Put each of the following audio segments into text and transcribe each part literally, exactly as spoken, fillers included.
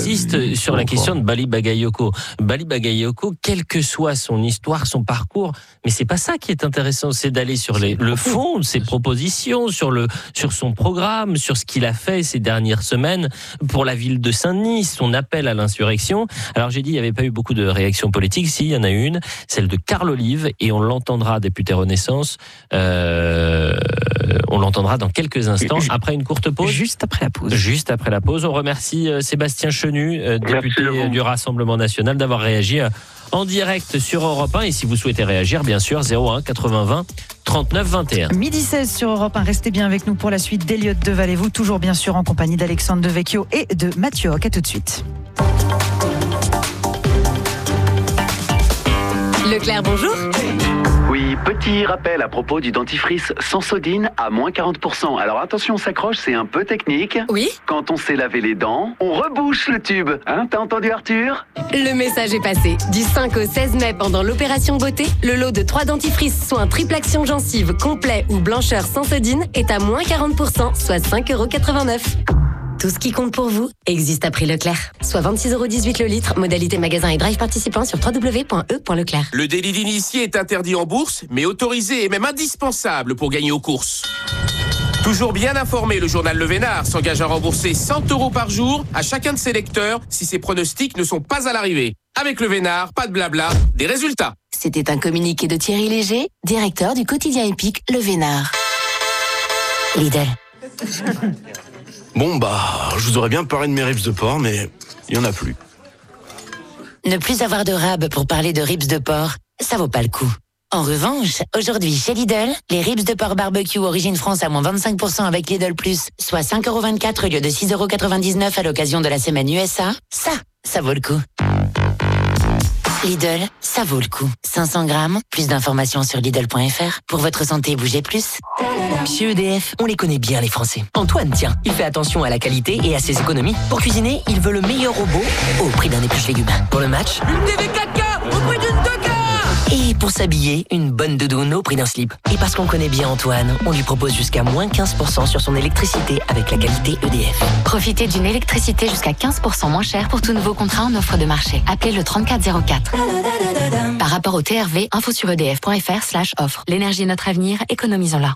j'insiste sur la question de Bali Bagayoko. Bali Bagayoko, quelle que soit son histoire, son parcours, mais c'est pas ça qui est intéressant, c'est d'aller sur les, le fond de ses propositions, sur le, sur son programme, sur ce qu'il a fait ces dernières semaines pour la ville de Saint-Denis, son appel à l'insurrection. Alors j'ai dit, il n'y avait pas eu beaucoup de réactions politiques. Si, il y en a une, celle de Carl Olive, et on l'entendra, député Renaissance, euh, on l'entendra dans quelques instants, après une courte pause. Juste après la pause. Juste après la pause. On remercie euh, Sébastien Chenu, euh, député du Rassemblement National, d'avoir réagi euh, en direct sur Europe un. Et si vous souhaitez réagir, bien sûr, zéro un quatre-vingts vingt trente-neuf vingt et un. Midi seize sur Europe un. Restez bien avec nous pour la suite d'Eliott Deval et vous, toujours bien sûr en compagnie d'Alexandre Devecchio et de Mathieu Hoc. À tout de suite. Leclerc, bonjour. Oui, petit rappel à propos du dentifrice Sensodine à moins quarante pour cent. Alors attention, on s'accroche, c'est un peu technique. Oui. Quand on s'est lavé les dents, on rebouche le tube. Hein, t'as entendu Arthur ? Le message est passé. Du cinq au seize mai, pendant l'opération beauté, le lot de trois dentifrices soins triple action gencive complet ou blancheur Sensodine est à moins quarante pour cent, soit cinq euros quatre-vingt-neuf. Tout ce qui compte pour vous existe à prix Leclerc. Soit vingt-six euros dix-huit le litre, modalité magasin et drive participant sur w w w point e point leclerc. Le délit d'initié est interdit en bourse, mais autorisé et même indispensable pour gagner aux courses. Toujours bien informé, le journal Le Vénard s'engage à rembourser cent euros par jour à chacun de ses lecteurs si ses pronostics ne sont pas à l'arrivée. Avec Le Vénard, pas de blabla, des résultats. C'était un communiqué de Thierry Léger, directeur du quotidien épique Le Vénard. Lidl. Bon bah, je vous aurais bien parlé de mes ribs de porc, mais il y en a plus. Ne plus avoir de rab pour parler de ribs de porc, ça vaut pas le coup. En revanche, aujourd'hui chez Lidl, les ribs de porc barbecue origine France à moins vingt-cinq pour cent avec Lidl Plus, soit cinq euros vingt-quatre au lieu de six euros quatre-vingt-dix-neuf à l'occasion de la semaine U S A, ça, ça vaut le coup. Lidl, ça vaut le coup. cinq cents grammes, plus d'informations sur Lidl point F R. Pour votre santé, bougez plus. Chez E D F, on les connaît bien les Français. Antoine, tiens, il fait attention à la qualité et à ses économies. Pour cuisiner, il veut le meilleur robot au prix d'un épluche légumes. Pour le match, une T V quatre K au prix d'une deux K. Et pour s'habiller, une bonne doudoune au prix d'un slip. Et parce qu'on connaît bien Antoine, on lui propose jusqu'à moins quinze pour cent sur son électricité avec la qualité E D F. Profitez d'une électricité jusqu'à quinze pour cent moins chère pour tout nouveau contrat en offre de marché. Appelez le trente-quatre zéro quatre. Par rapport au T R V, info sur edf point F R slash offre. L'énergie est notre avenir, économisons-la.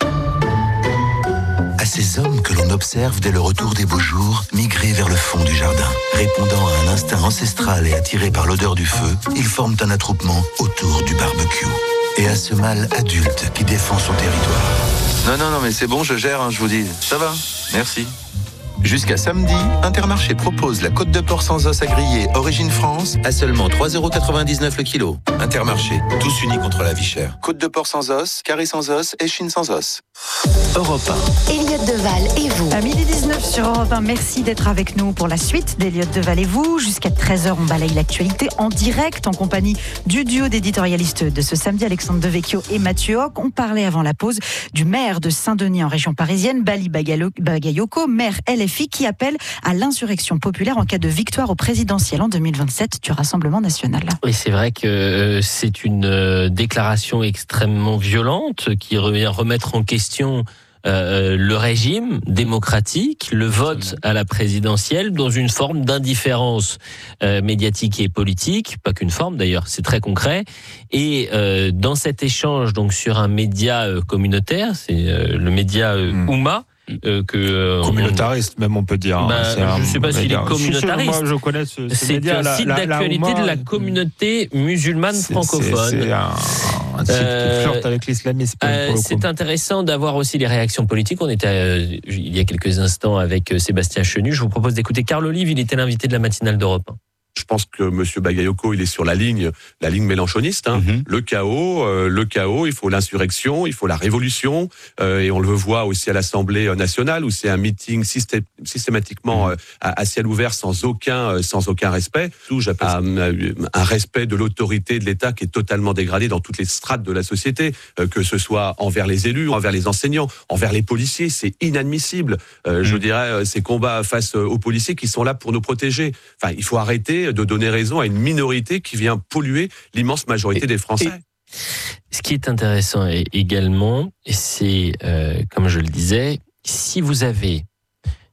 À ces hommes que l'on observe dès le retour des beaux jours, migrer vers le fond du jardin. Répondant à un instinct ancestral et attirés par l'odeur du feu, ils forment un attroupement autour du barbecue. Et à ce mâle adulte qui défend son territoire. Non, non, non, mais c'est bon, je gère, hein, je vous dis. Ça va, merci. Jusqu'à samedi, Intermarché propose la côte de porc sans os à griller Origine France à seulement trois euros quatre-vingt-dix-neuf le kilo. Intermarché, tous unis contre la vie chère. Côte de porc sans os, carré sans os, échine sans os. Europe un. Eliott Deval et vous. À midi dix-neuf sur Europe un, merci d'être avec nous pour la suite d'Eliott Deval et vous. Jusqu'à treize heures, on balaye l'actualité en direct en compagnie du duo d'éditorialistes de ce samedi, Alexandre Devecchio et Mathieu Hoc. On parlait avant la pause du maire de Saint-Denis en région parisienne, Bali Bagayoko, maire L F I, qui appelle à l'insurrection populaire en cas de victoire au présidentiel en deux mille vingt-sept du Rassemblement National. Oui, c'est vrai que c'est une déclaration extrêmement violente qui revient remettre en question Euh, le régime démocratique, le vote à la présidentielle dans une forme d'indifférence euh, médiatique et politique, pas qu'une forme d'ailleurs, c'est très concret. Et euh, dans cet échange donc sur un média euh, communautaire, c'est euh, le média euh, mmh. Ouma. Euh, que, euh, communautariste, on... même on peut dire. Bah, hein, je ne sais pas s'il est communautariste. Moi, je connais ce, ce c'est média. un la, site la, d'actualité la Ouma, de la communauté musulmane c'est, francophone. C'est, c'est un, un site euh, qui flirte avec l'islamisme. Euh, c'est intéressant d'avoir aussi les réactions politiques. On était euh, il y a quelques instants avec Sébastien Chenu. Je vous propose d'écouter Carl Olive. Il était l'invité de la matinale d'Europe un. Je pense que M. Bagayoko, il est sur la ligne, la ligne mélenchoniste. Hein. Mm-hmm. Le chaos, euh, le chaos. Il faut l'insurrection, il faut la révolution, euh, et on le voit aussi à l'Assemblée nationale où c'est un meeting systé- systématiquement euh, à, à ciel ouvert, sans aucun, euh, sans aucun respect. Tout, j'appelle ça un, un respect de l'autorité de l'État qui est totalement dégradé dans toutes les strates de la société, euh, que ce soit envers les élus, envers les enseignants, envers les policiers. C'est inadmissible. Euh, mm. Je dirais ces combats face aux policiers qui sont là pour nous protéger. Enfin, il faut arrêter de donner raison à une minorité qui vient polluer l'immense majorité et, des Français. Et ce qui est intéressant également, c'est, euh, comme je le disais, si vous avez,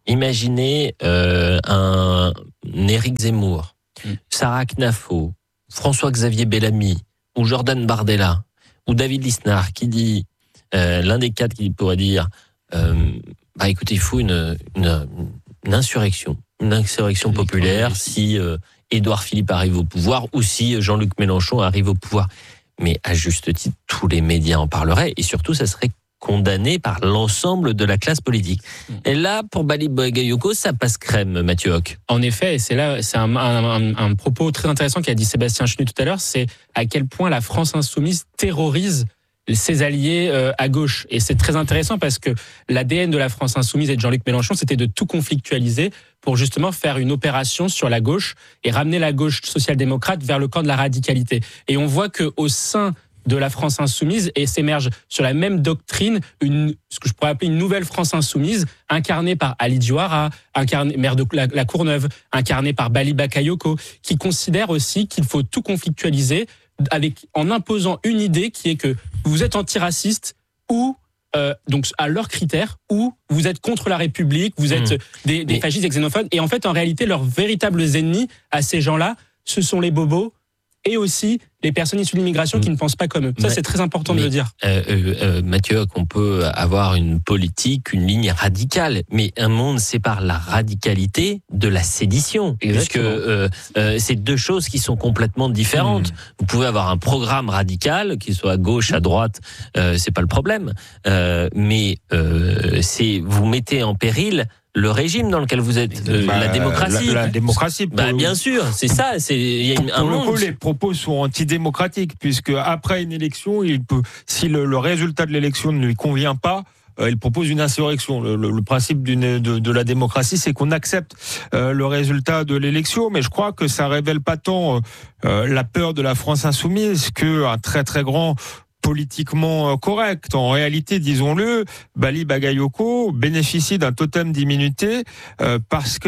Imaginez euh, un, un Éric Zemmour, mm. Sarah Knafo, François-Xavier Bellamy, ou Jordan Bardella, ou David Lisnard, qui dit, euh, l'un des quatre qui pourrait dire, euh, bah écoutez, il faut une, une, une insurrection, une insurrection populaire si euh, Édouard Philippe arrive au pouvoir ou si Jean-Luc Mélenchon arrive au pouvoir. Mais à juste titre, tous les médias en parleraient et surtout, ça serait condamné par l'ensemble de la classe politique. Et là, pour Bali Bagayoko, ça passe crème, Mathieu Hoc. En effet, et c'est là, c'est un, un, un propos très intéressant qu'a dit Sébastien Chenu tout à l'heure, c'est à quel point la France insoumise terrorise ses alliés euh, à gauche. Et c'est très intéressant parce que l'A D N de la France insoumise et de Jean-Luc Mélenchon, c'était de tout conflictualiser pour justement faire une opération sur la gauche et ramener la gauche social-démocrate vers le camp de la radicalité. Et on voit qu'au sein de la France insoumise et s'émerge sur la même doctrine, une, ce que je pourrais appeler une nouvelle France insoumise, incarnée par Ali Diouara, incarnée, maire de la, la Courneuve, incarnée par Bali Bakayoko, qui considère aussi qu'il faut tout conflictualiser avec, en imposant une idée qui est que vous êtes antiraciste ou euh, donc à leurs critères, ou vous êtes contre la République, vous êtes mmh. des, des fascistes et xénophobes. Et en fait, en réalité, leurs véritables ennemis à ces gens-là, ce sont les bobos et aussi les personnes issues de l'immigration qui ne pensent pas comme eux. Ça, mais, c'est très important mais, de le dire. Euh, euh, euh, Mathieu, qu'on peut avoir une politique, une ligne radicale, mais un monde sépare la radicalité de la sédition. Exactement. Puisque euh, euh, c'est deux choses qui sont complètement différentes. Mmh. Vous pouvez avoir un programme radical, qu'il soit à gauche, à droite, euh, c'est pas le problème. Euh, mais euh, c'est vous mettez en péril le régime dans lequel vous êtes, euh, bah, la démocratie. La, la démocratie. Bah, bien sûr, c'est ça. C'est il y a une, un pour monde. Le coup, les propos sont antidémocratiques puisque après une élection, il peut, si le, le résultat de l'élection ne lui convient pas, euh, il propose une insurrection. Le, le, le principe d'une, de, de la démocratie, c'est qu'on accepte euh, le résultat de l'élection, mais je crois que ça révèle pas tant euh, la peur de la France insoumise qu'un très très grand politiquement correct. En réalité, disons-le, Bali Bagayoko bénéficie d'un totem d'immunité euh, parce que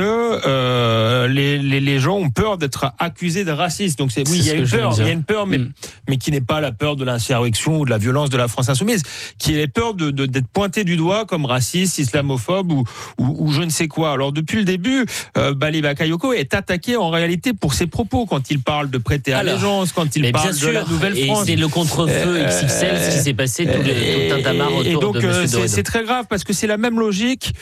euh, les, les, les gens ont peur d'être accusés de racisme. Donc c'est oui, il y a une peur, il y a une peur, mais mm. mais qui n'est pas la peur de l'insurrection ou de la violence de la France insoumise, qui est la peur de, de d'être pointé du doigt comme raciste, islamophobe ou ou, ou je ne sais quoi. Alors depuis le début, euh, Bali Bagayoko est attaqué en réalité pour ses propos quand il parle de prêter allégeance, quand il parle de la Nouvelle-France. Et c'est le contre-feu. Euh, C'est ce qui s'est passé, tout le tout un tamar autour et donc, de M. c'est, c'est très grave parce que c'est la même logique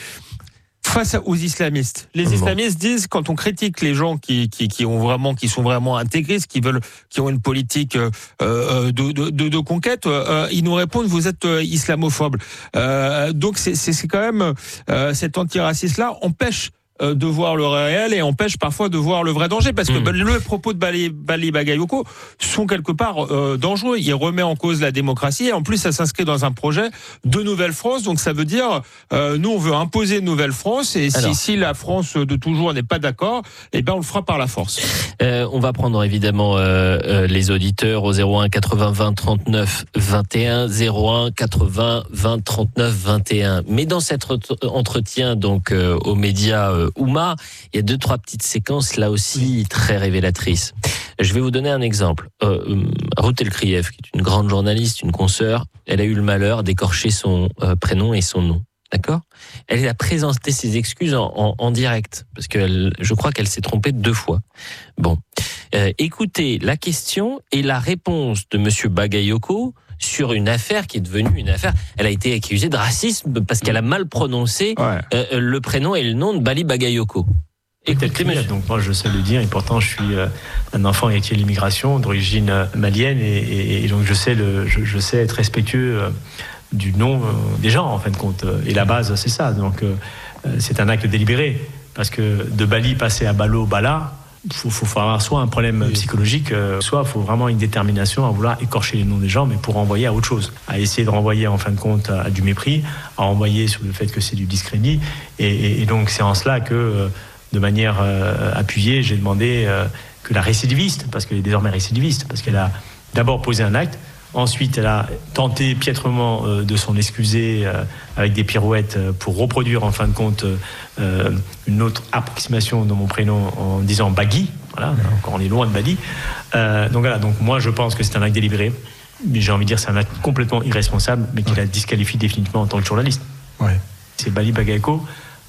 face aux islamistes. Les bon. islamistes disent, quand on critique les gens qui, qui, qui ont vraiment, qui sont vraiment intégristes, qui veulent, qui ont une politique euh, de, de, de, de conquête, euh, ils nous répondent, vous êtes islamophobe. Euh, donc c'est, c'est, c'est quand même euh, cet antiraciste-là empêche de voir le réel et empêche parfois de voir le vrai danger parce que mmh. le propos de Bali, Bali Bagayoko sont quelque part euh, dangereux. Il remet en cause la démocratie et en plus ça s'inscrit dans un projet de Nouvelle-France, donc ça veut dire euh, nous on veut imposer une Nouvelle-France et si, si la France de toujours n'est pas d'accord, eh ben on le fera par la force. Euh, on va prendre évidemment euh, euh, les auditeurs au zéro un quatre-vingts vingt trente-neuf vingt et un zéro un quatre-vingts vingt trente-neuf vingt et un. Mais dans cet entretien donc euh, aux médias euh, Ouma, il y a deux, trois petites séquences là aussi très révélatrices. Je vais vous donner un exemple. Euh, Ruth Elkrieff, qui est une grande journaliste, une consoeur, elle a eu le malheur d'écorcher son euh, prénom et son nom. D'accord ? Elle a présenté ses excuses en, en, en direct, parce que je crois qu'elle s'est trompée deux fois. Bon. Euh, écoutez la question et la réponse de Monsieur Bagayoko sur une affaire qui est devenue une affaire. Elle a été accusée de racisme parce qu'elle a mal prononcé ouais. euh, le prénom et le nom de Bali Bagayoko. Écoutez, donc moi je sais le dire et pourtant je suis euh, un enfant héritier de l'immigration d'origine euh, malienne et, et, et donc je sais le, je, je sais être respectueux euh, du nom euh, des gens en fin de compte et la base c'est ça donc euh, c'est un acte délibéré parce que de Bali passer à Balo Bala. Il faut, faut avoir soit un problème oui. psychologique, euh, soit il faut vraiment une détermination à vouloir écorcher les noms des gens, mais pour renvoyer à autre chose, à essayer de renvoyer en fin de compte à, à du mépris, à renvoyer sur le fait que c'est du discrédit. Et, et, et donc c'est en cela que, euh, de manière euh, appuyée, j'ai demandé euh, que la récidiviste, parce qu'elle est désormais récidiviste, parce qu'elle a d'abord posé un acte, ensuite elle a tenté piètrement euh, de s'en excuser euh, avec des pirouettes euh, pour reproduire en fin de compte euh, une autre approximation de mon prénom en disant Bagui, voilà, encore on est loin de Bali. Euh, donc voilà, donc moi je pense que c'est un acte délibéré, mais j'ai envie de dire c'est un acte complètement irresponsable, mais qui la disqualifie définitivement en tant que journaliste. Ouais. C'est Bali Bagayoko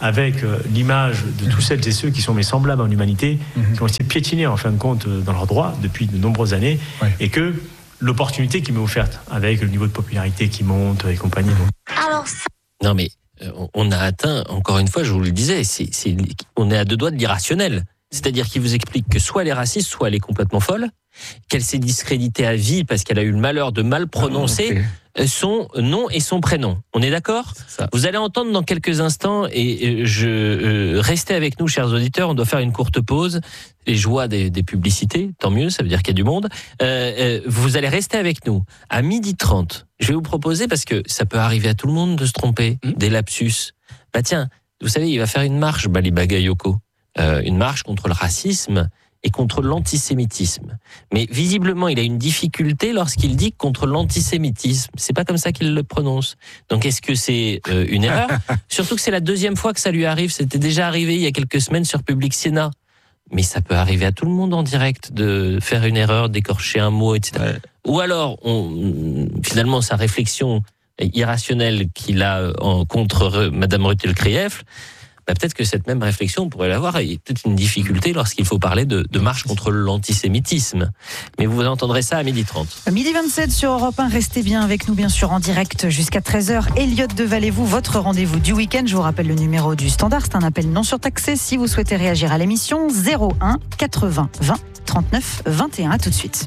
avec euh, l'image de tous celles et ceux qui sont mes semblables en humanité, mmh. qui ont été piétinés en fin de compte dans leurs droits depuis de nombreuses années, ouais. et que l'opportunité qui m'est offerte avec le niveau de popularité qui monte et compagnie. Alors ça... Non mais euh, on a atteint, encore une fois, je vous le disais, c'est, c'est, on est à deux doigts de l'irrationnel. C'est-à-dire qu'il vous explique que soit elle est raciste, soit elle est complètement folle, qu'elle s'est discréditée à vie parce qu'elle a eu le malheur de mal prononcer ah, okay. son nom et son prénom. On est d'accord ? Vous allez entendre dans quelques instants, et je euh, restez avec nous, chers auditeurs, on doit faire une courte pause. Et je vois des, des publicités, tant mieux, ça veut dire qu'il y a du monde. Euh, euh, vous allez rester avec nous. À midi trente, je vais vous proposer, parce que ça peut arriver à tout le monde de se tromper, mmh. des lapsus. Bah tiens, vous savez, il va faire une marche, Bali Bagayoko. Euh, une marche contre le racisme et contre l'antisémitisme. Mais visiblement, il a une difficulté lorsqu'il dit contre l'antisémitisme. C'est pas comme ça qu'il le prononce. Donc, est-ce que c'est euh, une erreur ? Surtout que c'est la deuxième fois que ça lui arrive. C'était déjà arrivé il y a quelques semaines sur Public Sénat. Mais ça peut arriver à tout le monde en direct de faire une erreur, d'écorcher un mot, et cetera. Ouais. Ou alors, on, finalement, sa réflexion irrationnelle qu'il a en, contre Madame Rutel-Krief, bah peut-être que cette même réflexion, on pourrait l'avoir, et peut-être une difficulté lorsqu'il faut parler de, de marche contre l'antisémitisme. Mais vous entendrez ça à midi trente. midi vingt-sept sur Europe un, restez bien avec nous, bien sûr, en direct jusqu'à treize heures. Elliot Deval et vous, votre rendez-vous du week-end. Je vous rappelle le numéro du standard, c'est un appel non surtaxé si vous souhaitez réagir à l'émission. zéro un quatre-vingts vingt trente-neuf vingt et un. À tout de suite.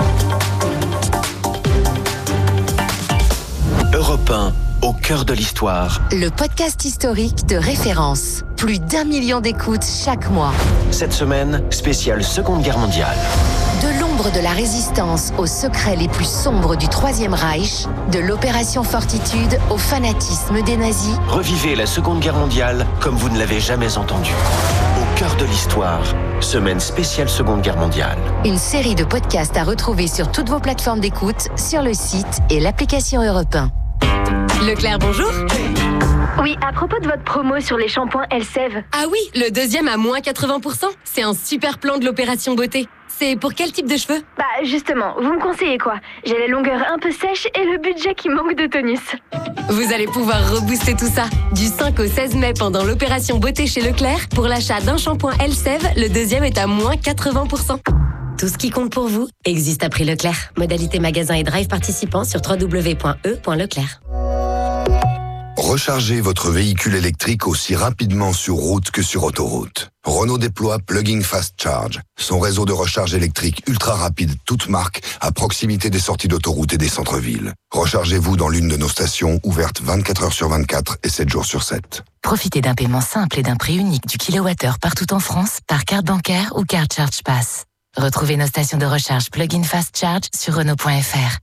Europe un. Au cœur de l'histoire. Le podcast historique de référence. Plus d'un million d'écoutes chaque mois. Cette semaine, spéciale Seconde Guerre mondiale. De l'ombre de la résistance aux secrets les plus sombres du Troisième Reich, de l'opération Fortitude au fanatisme des nazis. Revivez la Seconde Guerre mondiale comme vous ne l'avez jamais entendu. Au cœur de l'histoire, semaine spéciale Seconde Guerre mondiale. Une série de podcasts à retrouver sur toutes vos plateformes d'écoute, sur le site et l'application Europe un. Leclerc, bonjour. Oui, à propos de votre promo sur les shampoings Elseve. Ah oui, le deuxième à moins quatre-vingts pour cent. C'est un super plan de l'opération beauté. C'est pour quel type de cheveux ? Bah justement, vous me conseillez quoi ? J'ai la longueur un peu sèche et le budget qui manque de tonus. Vous allez pouvoir rebooster tout ça. Du cinq au seize mai pendant l'opération beauté chez Leclerc, pour l'achat d'un shampoing Elseve, le deuxième est à moins quatre-vingts pour cent. Tout ce qui compte pour vous existe à prix Leclerc. Modalité magasin et drive participants sur w w w point e point leclerc. Rechargez votre véhicule électrique aussi rapidement sur route que sur autoroute. Renault déploie Plug-in Fast Charge, son réseau de recharge électrique ultra rapide, toute marque, à proximité des sorties d'autoroute et des centres-villes. Rechargez-vous dans l'une de nos stations ouvertes vingt-quatre heures sur vingt-quatre et sept jours sur sept. Profitez d'un paiement simple et d'un prix unique du kilowattheure partout en France par carte bancaire ou carte Charge Pass. Retrouvez nos stations de recharge Plug-in Fast Charge sur Renault point f r.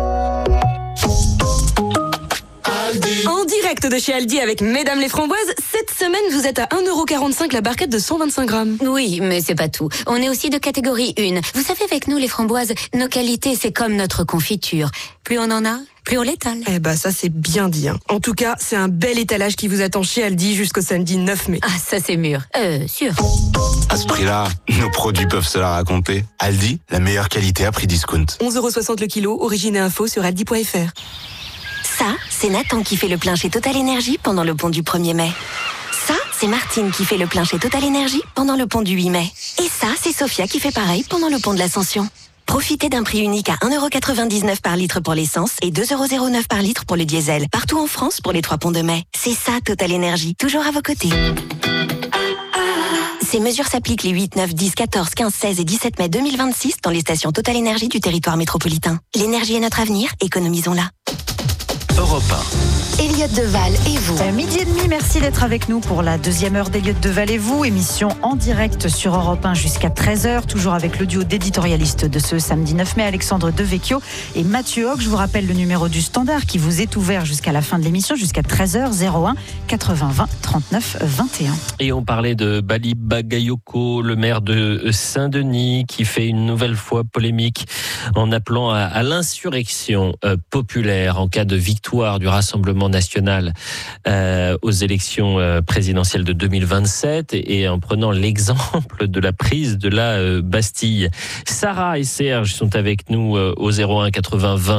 En direct de chez Aldi avec Mesdames les Framboises, cette semaine vous êtes à un euro quarante-cinq la barquette de cent vingt-cinq grammes. Oui, mais c'est pas tout. On est aussi de catégorie un. Vous savez, avec nous les framboises, nos qualités c'est comme notre confiture. Plus on en a, plus on l'étale. Eh bah ça c'est bien dit. Hein. En tout cas, c'est un bel étalage qui vous attend chez Aldi jusqu'au samedi neuf mai. Ah ça c'est mûr. Euh, sûr. À ce prix-là, nos produits peuvent se la raconter. Aldi, la meilleure qualité à prix discount. onze euros soixante le kilo, origine et info sur aldi point f r. Ça, c'est Nathan qui fait le plein chez Total Énergie pendant le pont du premier mai. Ça, c'est Martine qui fait le plein chez Total Énergie pendant le pont du huit mai. Et ça, c'est Sophia qui fait pareil pendant le pont de l'Ascension. Profitez d'un prix unique à un euro quatre-vingt-dix-neuf par litre pour l'essence et deux euros zéro neuf par litre pour le diesel. Partout en France pour les trois ponts de mai. C'est ça, Total Énergie. Toujours à vos côtés. Ces mesures s'appliquent les huit, neuf, dix, quatorze, quinze, seize et dix-sept mai deux mille vingt-six dans les stations Total Énergie du territoire métropolitain. L'énergie est notre avenir, économisons-la. Europe un. Elliot Deval et vous. À midi et demi, merci d'être avec nous pour la deuxième heure d'Elliot Deval et vous. Émission en direct sur Europe un jusqu'à treize heures, toujours avec le duo d'éditorialistes de ce samedi neuf mai, Alexandre Devecchio et Mathieu Hoc. Je vous rappelle le numéro du standard qui vous est ouvert jusqu'à la fin de l'émission, jusqu'à treize heures, zéro un quatre-vingts vingt trente-neuf vingt et un. Et on parlait de Bali Bagayoko, le maire de Saint-Denis, qui fait une nouvelle fois polémique en appelant à, à l'insurrection euh, populaire en cas de victoire du Rassemblement national euh, aux élections euh, présidentielles de deux mille vingt-sept et, et en prenant l'exemple de la prise de la euh, Bastille. Sarah et Serge sont avec nous euh, au zéro un quatre-vingts vingt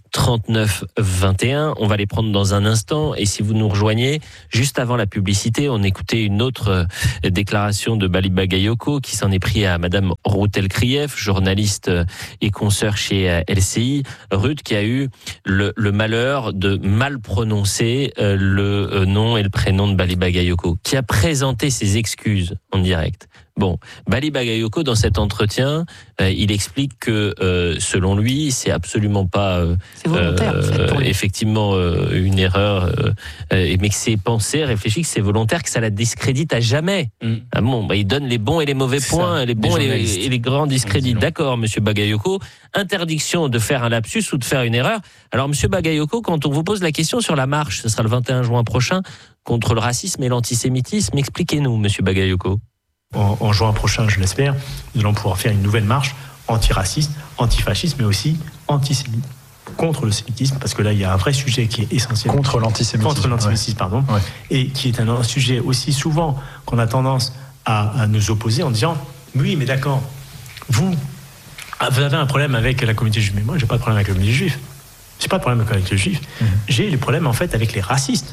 trente-neuf vingt et un. On va les prendre dans un instant. Et si vous nous rejoignez, juste avant la publicité, on écoutait une autre déclaration de Bali Bagayoko qui s'en est pris à Madame Routel Krief, journaliste et consoeur chez L C I. Ruth qui a eu le, le malheur de mal prononcer le nom et le prénom de Bali Bagayoko, qui a présenté ses excuses en direct. Bon, Bali Bagayoko, dans cet entretien, euh, il explique que, euh, selon lui, c'est absolument pas euh, volontaire, euh, en fait, effectivement euh, une erreur, euh, euh, mais que c'est pensé, réfléchi, que c'est volontaire, que ça la discrédite à jamais. Mm. Ah bon, bah, il donne les bons et les mauvais c'est points, ça, les bons et les, et les grands discrédits. D'accord, Monsieur Bagayoko, interdiction de faire un lapsus ou de faire une erreur. Alors, Monsieur Bagayoko, quand on vous pose la question sur la marche, ce sera le vingt et un juin prochain, contre le racisme et l'antisémitisme, expliquez-nous, Monsieur Bagayoko. En, en juin prochain, je l'espère, nous allons pouvoir faire une nouvelle marche antiraciste, antifasciste, mais aussi antisémite, contre le sémitisme, parce que là, il y a un vrai sujet qui est essentiel. Contre l'antisémitisme. Contre l'antisémitisme, ouais. pardon. Ouais. Et qui est un, un sujet aussi souvent qu'on a tendance à, à nous opposer en disant « Oui, mais d'accord, vous, vous avez un problème avec la communauté juive. » Mais moi, j'ai pas de problème avec la communauté juive. J'ai pas de problème avec les juifs. Mmh. J'ai les problèmes, en fait, avec les racistes.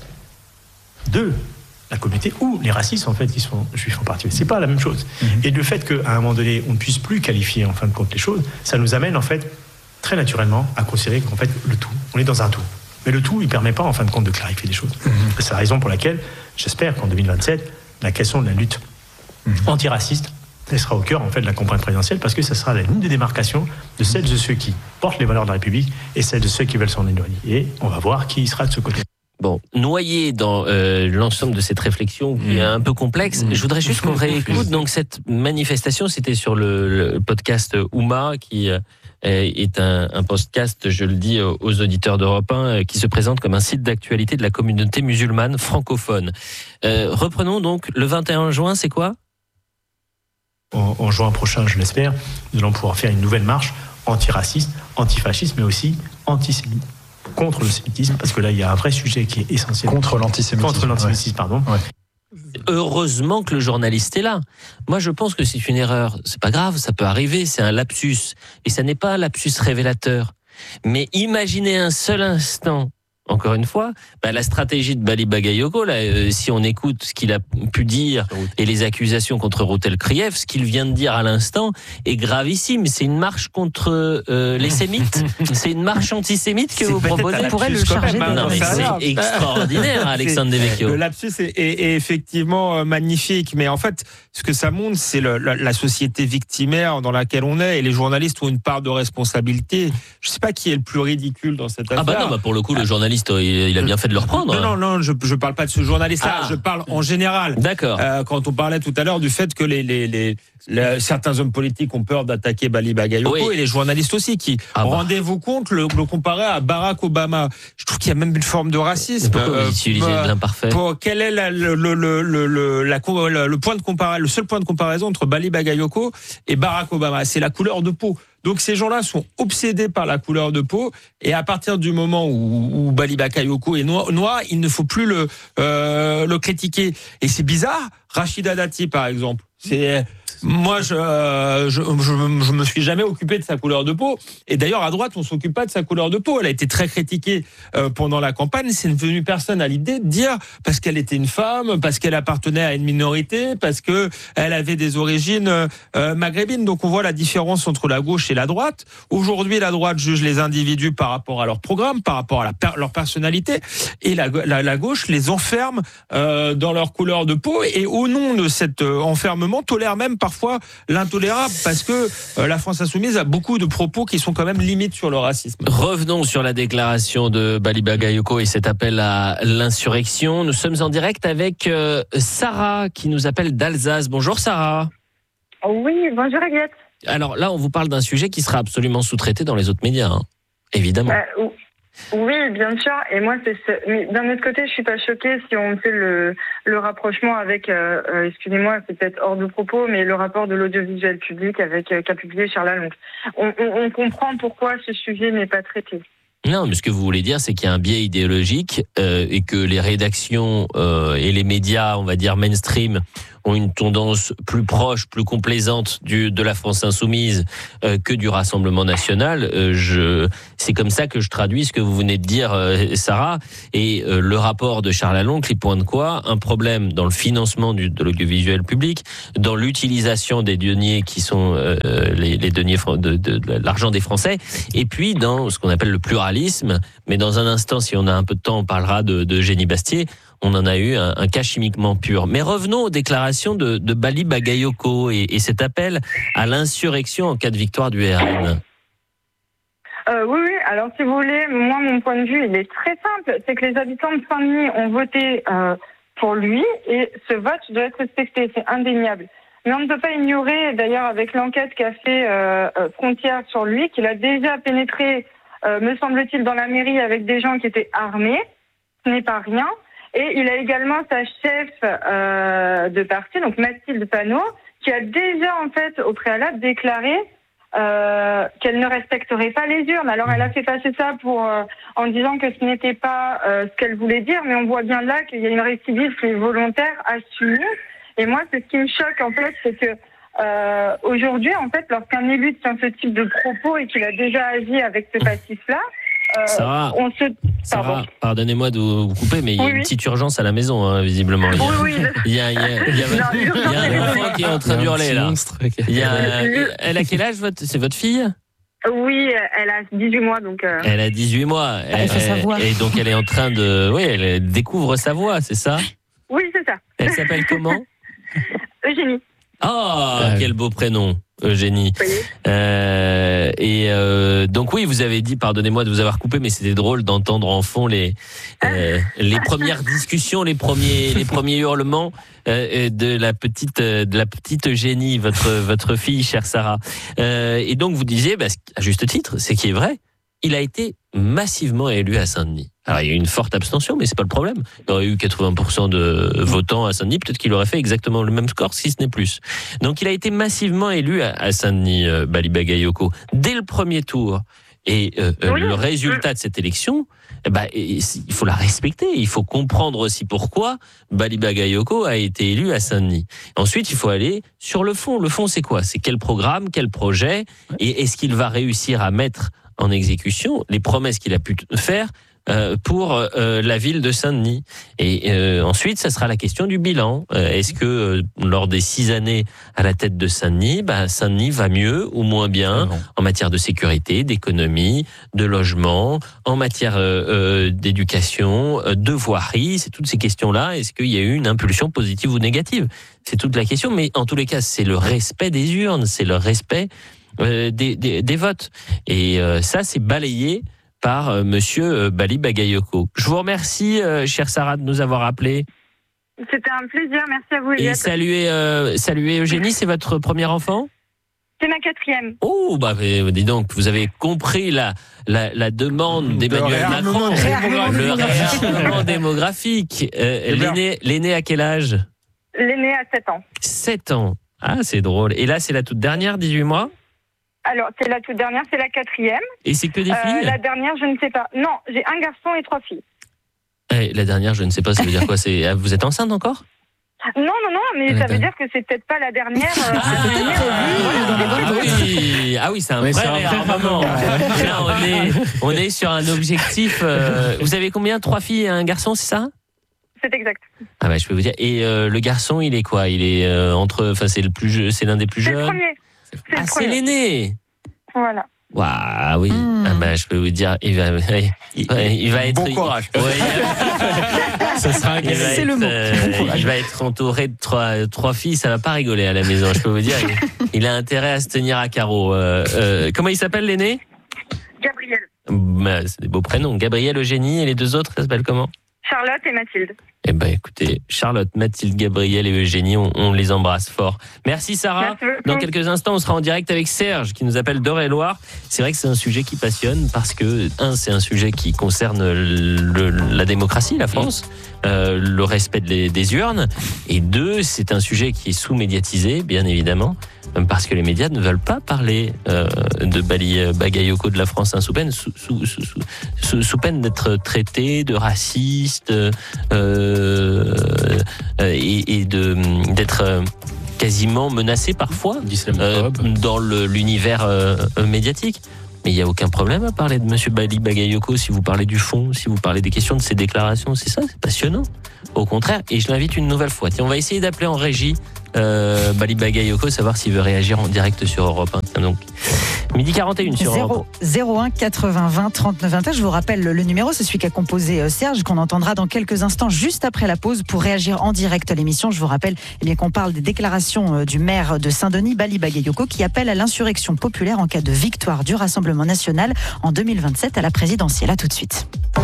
Deux. La communauté ou les racistes en fait qui sont juifs en particulier, c'est pas la même chose. Mmh. Et le fait qu'à un moment donné on ne puisse plus qualifier en fin de compte les choses, ça nous amène en fait très naturellement à considérer qu'en fait le tout, on est dans un tout. Mais le tout, il permet pas en fin de compte de clarifier les choses. Mmh. C'est la raison pour laquelle j'espère qu'en deux mille vingt-sept, la question de la lutte mmh. antiraciste elle sera au cœur en fait de la campagne présidentielle parce que ça sera la ligne de démarcation de celles de ceux qui portent les valeurs de la République et celles de ceux qui veulent s'en éloigner. Et on va voir qui sera de ce côté. Bon, noyé dans euh, l'ensemble de cette réflexion qui est un peu complexe, je voudrais juste qu'on réécoute. Donc cette manifestation, c'était sur le, le podcast Ouma, qui euh, est un, un podcast, je le dis aux auditeurs d'Europe un, qui se présente comme un site d'actualité de la communauté musulmane francophone. Euh, reprenons donc le vingt et un juin, c'est quoi ? en, en juin prochain, je l'espère, nous allons pouvoir faire une nouvelle marche antiraciste, antifasciste, mais aussi antisémite. Contre le sémitisme, parce que là, il y a un vrai sujet qui est essentiel. Contre l'antisémitisme. Contre l'antisémitisme, ouais. pardon. Ouais. Heureusement que le journaliste est là. Moi, je pense que c'est une erreur. C'est pas grave, ça peut arriver, c'est un lapsus. Et ça n'est pas un lapsus révélateur. Mais imaginez un seul instant, encore une fois, bah, la stratégie de Bali Bagayoko, là, euh, si on écoute ce qu'il a pu dire et les accusations contre Routel Krief, ce qu'il vient de dire à l'instant est gravissime. C'est une marche contre euh, les sémites. C'est une marche antisémite que c'est vous proposez. On pourrait le charger de non, mais c'est extraordinaire, Alexandre Devecchio. Le lapsus est, est, est effectivement magnifique, mais en fait, ce que ça montre, c'est le, la, la société victimaire dans laquelle on est, et les journalistes ont une part de responsabilité. Je ne sais pas qui est le plus ridicule dans cette affaire. Ah bah non, bah pour le coup, le journaliste il a bien fait de le reprendre. Non, non, non, je ne parle pas de ce journaliste-là, ah. je parle en général. D'accord. Euh, quand on parlait tout à l'heure du fait que les, les, les, les, certains hommes politiques ont peur d'attaquer Bali Bagayoko, oui. et les journalistes aussi, qui, ah bah. rendez-vous compte, le, le comparer à Barack Obama. Je trouve qu'il y a même une forme de racisme. Pourquoi euh, utiliser euh, de l'imparfait pour, Quel est la, le, le, le, le, la, le, point de compara- le seul point de comparaison entre Bali Bagayoko et Barack Obama? C'est la couleur de peau. Donc ces gens-là sont obsédés par la couleur de peau, et à partir du moment où, où Bali Bagayoko est noir, noir, il ne faut plus le, euh, le critiquer. Et c'est bizarre, Rachida Dati par exemple, c'est... Moi, je, euh, je, je, je me suis jamais occupé de sa couleur de peau. Et d'ailleurs, à droite, on s'occupe pas de sa couleur de peau. Elle a été très critiquée euh, pendant la campagne. C'est venu personne à l'idée de dire parce qu'elle était une femme, parce qu'elle appartenait à une minorité, parce que elle avait des origines euh, maghrébines. Donc, on voit la différence entre la gauche et la droite. Aujourd'hui, la droite juge les individus par rapport à leur programme, par rapport à la per- leur personnalité, et la, la, la gauche les enferme euh, dans leur couleur de peau. Et au nom de cet euh, enfermement, tolère même parfois l'intolérable, parce que euh, la France Insoumise a beaucoup de propos qui sont quand même limites sur le racisme. Revenons sur la déclaration de Bali Bagayoko et cet appel à l'insurrection. Nous sommes en direct avec euh, Sarah qui nous appelle d'Alsace. Bonjour Sarah. Oui, bonjour Agathe. Alors là, on vous parle d'un sujet qui sera absolument sous-traité dans les autres médias, hein, évidemment. Euh, Oui, bien sûr. Et moi, c'est ce... Mais d'un autre côté, je suis pas choquée si on fait le, le rapprochement avec, euh, euh, excusez-moi, c'est peut-être hors de propos, mais le rapport de l'audiovisuel public avec euh, qu'a publié Charles Lalonde. On, on, on comprend pourquoi ce sujet n'est pas traité. Non, mais ce que vous voulez dire, c'est qu'il y a un biais idéologique euh, et que les rédactions euh, et les médias, on va dire mainstream, ont une tendance plus proche, plus complaisante du, de la France insoumise euh, que du Rassemblement national. Euh, je, c'est comme ça que je traduis ce que vous venez de dire, euh, Sarah. Et euh, le rapport de Charles Aloncle, il pointe quoi ? Un problème dans le financement du, de l'audiovisuel public, dans l'utilisation des deniers qui sont euh, les, les deniers de, de, de l'argent des Français, et puis dans ce qu'on appelle le pluralisme. Mais dans un instant, si on a un peu de temps, on parlera de, de Génie Bastier. On en a eu un, un cas chimiquement pur. Mais revenons aux déclarations de, de Bali Bagayoko et, et cet appel à l'insurrection en cas de victoire du R N. Euh, oui, oui. Alors, si vous voulez, moi, mon point de vue, il est très simple. C'est que les habitants de Saint-Denis ont voté euh, pour lui et ce vote doit être respecté. C'est indéniable. Mais on ne peut pas ignorer, d'ailleurs, avec l'enquête qu'a fait euh, Frontières sur lui, qu'il a déjà pénétré, euh, me semble-t-il, dans la mairie avec des gens qui étaient armés. Ce n'est pas rien. Et il a également sa chef euh, de parti, donc Mathilde Panot, qui a déjà, en fait, au préalable, déclaré euh, qu'elle ne respecterait pas les urnes. Alors, elle a fait passer ça pour euh, en disant que ce n'était pas euh, ce qu'elle voulait dire, mais on voit bien là qu'il y a une récidive qui est volontaire, assumée. Et moi, c'est ce qui me choque, en fait, c'est que euh, aujourd'hui, en fait, lorsqu'un élu tient ce type de propos et qu'il a déjà agi avec ce passif-là, Euh, Sarah, on se... Sarah, pardonnez-moi de vous couper, mais il y a oui, une oui. petite urgence à la maison, hein, visiblement. Il y a, oui, oui, il y a, il y a, il y a, il y a, il y a un enfant qui est en train d'hurler, là. Il y a, elle a quel âge, votre, c'est votre fille ? Oui, elle a dix-huit mois, donc... Euh... Elle a dix-huit mois. Elle, elle fait sa voix. Et donc, elle est en train de... Oui, elle découvre sa voix, c'est ça ? Oui, c'est ça. Elle s'appelle comment ? Eugénie. Oh, quel beau prénom, Eugénie. Oui. Euh, et euh, donc oui, vous avez dit, pardonnez-moi de vous avoir coupé, mais c'était drôle d'entendre en fond les euh, les premières discussions, les premiers les premiers hurlements euh, de la petite de la petite Eugénie, votre votre fille, chère Sarah. Euh, et donc vous disiez, bah, à juste titre, c'est qui est vrai. Il a été massivement élu à Saint-Denis. Alors, il y a eu une forte abstention, mais c'est pas le problème. Il y aurait eu quatre-vingts pour cent de votants à Saint-Denis, peut-être qu'il aurait fait exactement le même score, si ce n'est plus. Donc, il a été massivement élu à Saint-Denis, euh, Bali Bagayoko, dès le premier tour. Et euh, oui. le résultat de cette élection, eh ben, il faut la respecter. Il faut comprendre aussi pourquoi Bali Bagayoko a été élu à Saint-Denis. Ensuite, il faut aller sur le fond. Le fond, c'est quoi ? C'est quel programme, quel projet ? Et est-ce qu'il va réussir à mettre en exécution les promesses qu'il a pu faire euh, pour euh, la ville de Saint-Denis. Et euh, ensuite, ça sera la question du bilan. Euh, est-ce que euh, lors des six années à la tête de Saint-Denis, bah, Saint-Denis va mieux ou moins bien en matière de sécurité, d'économie, de logement, en matière euh, euh, d'éducation, euh, de voirie, c'est toutes ces questions-là. Est-ce qu'il y a eu une impulsion positive ou négative ? C'est toute la question. Mais en tous les cas, c'est le respect des urnes, c'est le respect Euh, des, des, des votes. Et euh, ça, c'est balayé par euh, monsieur Bali Bagayoko. Je vous remercie, euh, chère Sarah, de nous avoir appelés. C'était un plaisir, merci à vous. Et saluer, euh, saluer Eugénie, c'est votre premier enfant ? C'est ma quatrième. Oh, bah, dis donc, vous avez compris la, la, la demande d'Emmanuel Macron. Le réarmement démographique. Euh, l'aîné, l'aîné à quel âge ? L'aîné à sept ans. sept ans. Ah, c'est drôle. Et là, c'est la toute dernière, dix-huit mois ? Alors, c'est la toute dernière, c'est la quatrième. Et c'est que des filles ? euh, La dernière, je ne sais pas. Non, j'ai un garçon et trois filles. Eh, la dernière, je ne sais pas, ça veut dire quoi ? C'est... Vous êtes enceinte encore ? Non, non, non, mais ah, ça veut dire que c'est peut-être pas la dernière. Euh, ah, la dernière euh, ah, oui. ah oui, c'est un oui, vrai réarmement. Là, on est, on est sur un objectif. Euh... Vous avez combien ? Trois filles et un garçon, c'est ça ? C'est exact. Ah bah, je peux vous dire. Et euh, le garçon, il est quoi ? Il est euh, entre. Enfin, c'est le plus, c'est l'un des plus c'est jeunes. Le premier. C'est ah, le c'est l'aîné. Voilà. Waouh, oui. Mmh. Ah bah, je peux vous dire, il va, il, il va être. Bon courage. Ouais, ça sera un c'est être, le mot. Euh, il va être entouré de trois, trois filles. Ça va pas rigoler à la maison. Je peux vous dire, il, il a intérêt à se tenir à carreau. Euh, euh, comment il s'appelle l'aîné ? Gabriel. Bah, c'est des beaux prénoms. Gabriel, Eugénie, et les deux autres, elles s'appellent comment ? Charlotte et Mathilde. Eh ben, écoutez, Charlotte, Mathilde, Gabriel et Eugénie, on, on les embrasse fort. Merci Sarah. Merci. Dans quelques instants, on sera en direct avec Serge qui nous appelle d'Eure-et-Loire. C'est vrai que c'est un sujet qui passionne parce que, un, c'est un sujet qui concerne le, la démocratie, la France, euh, le respect des, des urnes. Et deux, c'est un sujet qui est sous-médiatisé, bien évidemment, parce que les médias ne veulent pas parler euh, de Bali Bagayoko de la France hein, sous peine, sous, sous, sous, sous, sous peine d'être traité de raciste, euh, euh, et, et de d'être euh, quasiment menacé parfois euh, dans le, l'univers euh, médiatique. Mais il n'y a aucun problème à parler de M. Bali Bagayoko si vous parlez du fond, si vous parlez des questions de ses déclarations. C'est ça, c'est passionnant. Au contraire, et je l'invite une nouvelle fois. Tiens, on va essayer d'appeler en régie euh, Bali Bagayoko, savoir s'il veut réagir en direct sur Europe un. Donc, midi quarante et un sur Europe un. zéro un quatre-vingts vingt trente-neuf vingt. Je vous rappelle le numéro, c'est celui qu'a composé Serge, qu'on entendra dans quelques instants, juste après la pause, pour réagir en direct à l'émission. Je vous rappelle eh bien, qu'on parle des déclarations du maire de Saint-Denis, Bali Bagayoko, qui appelle à l'insurrection populaire en cas de victoire du Rassemblement national en deux mille vingt-sept à la présidentielle. À tout de suite.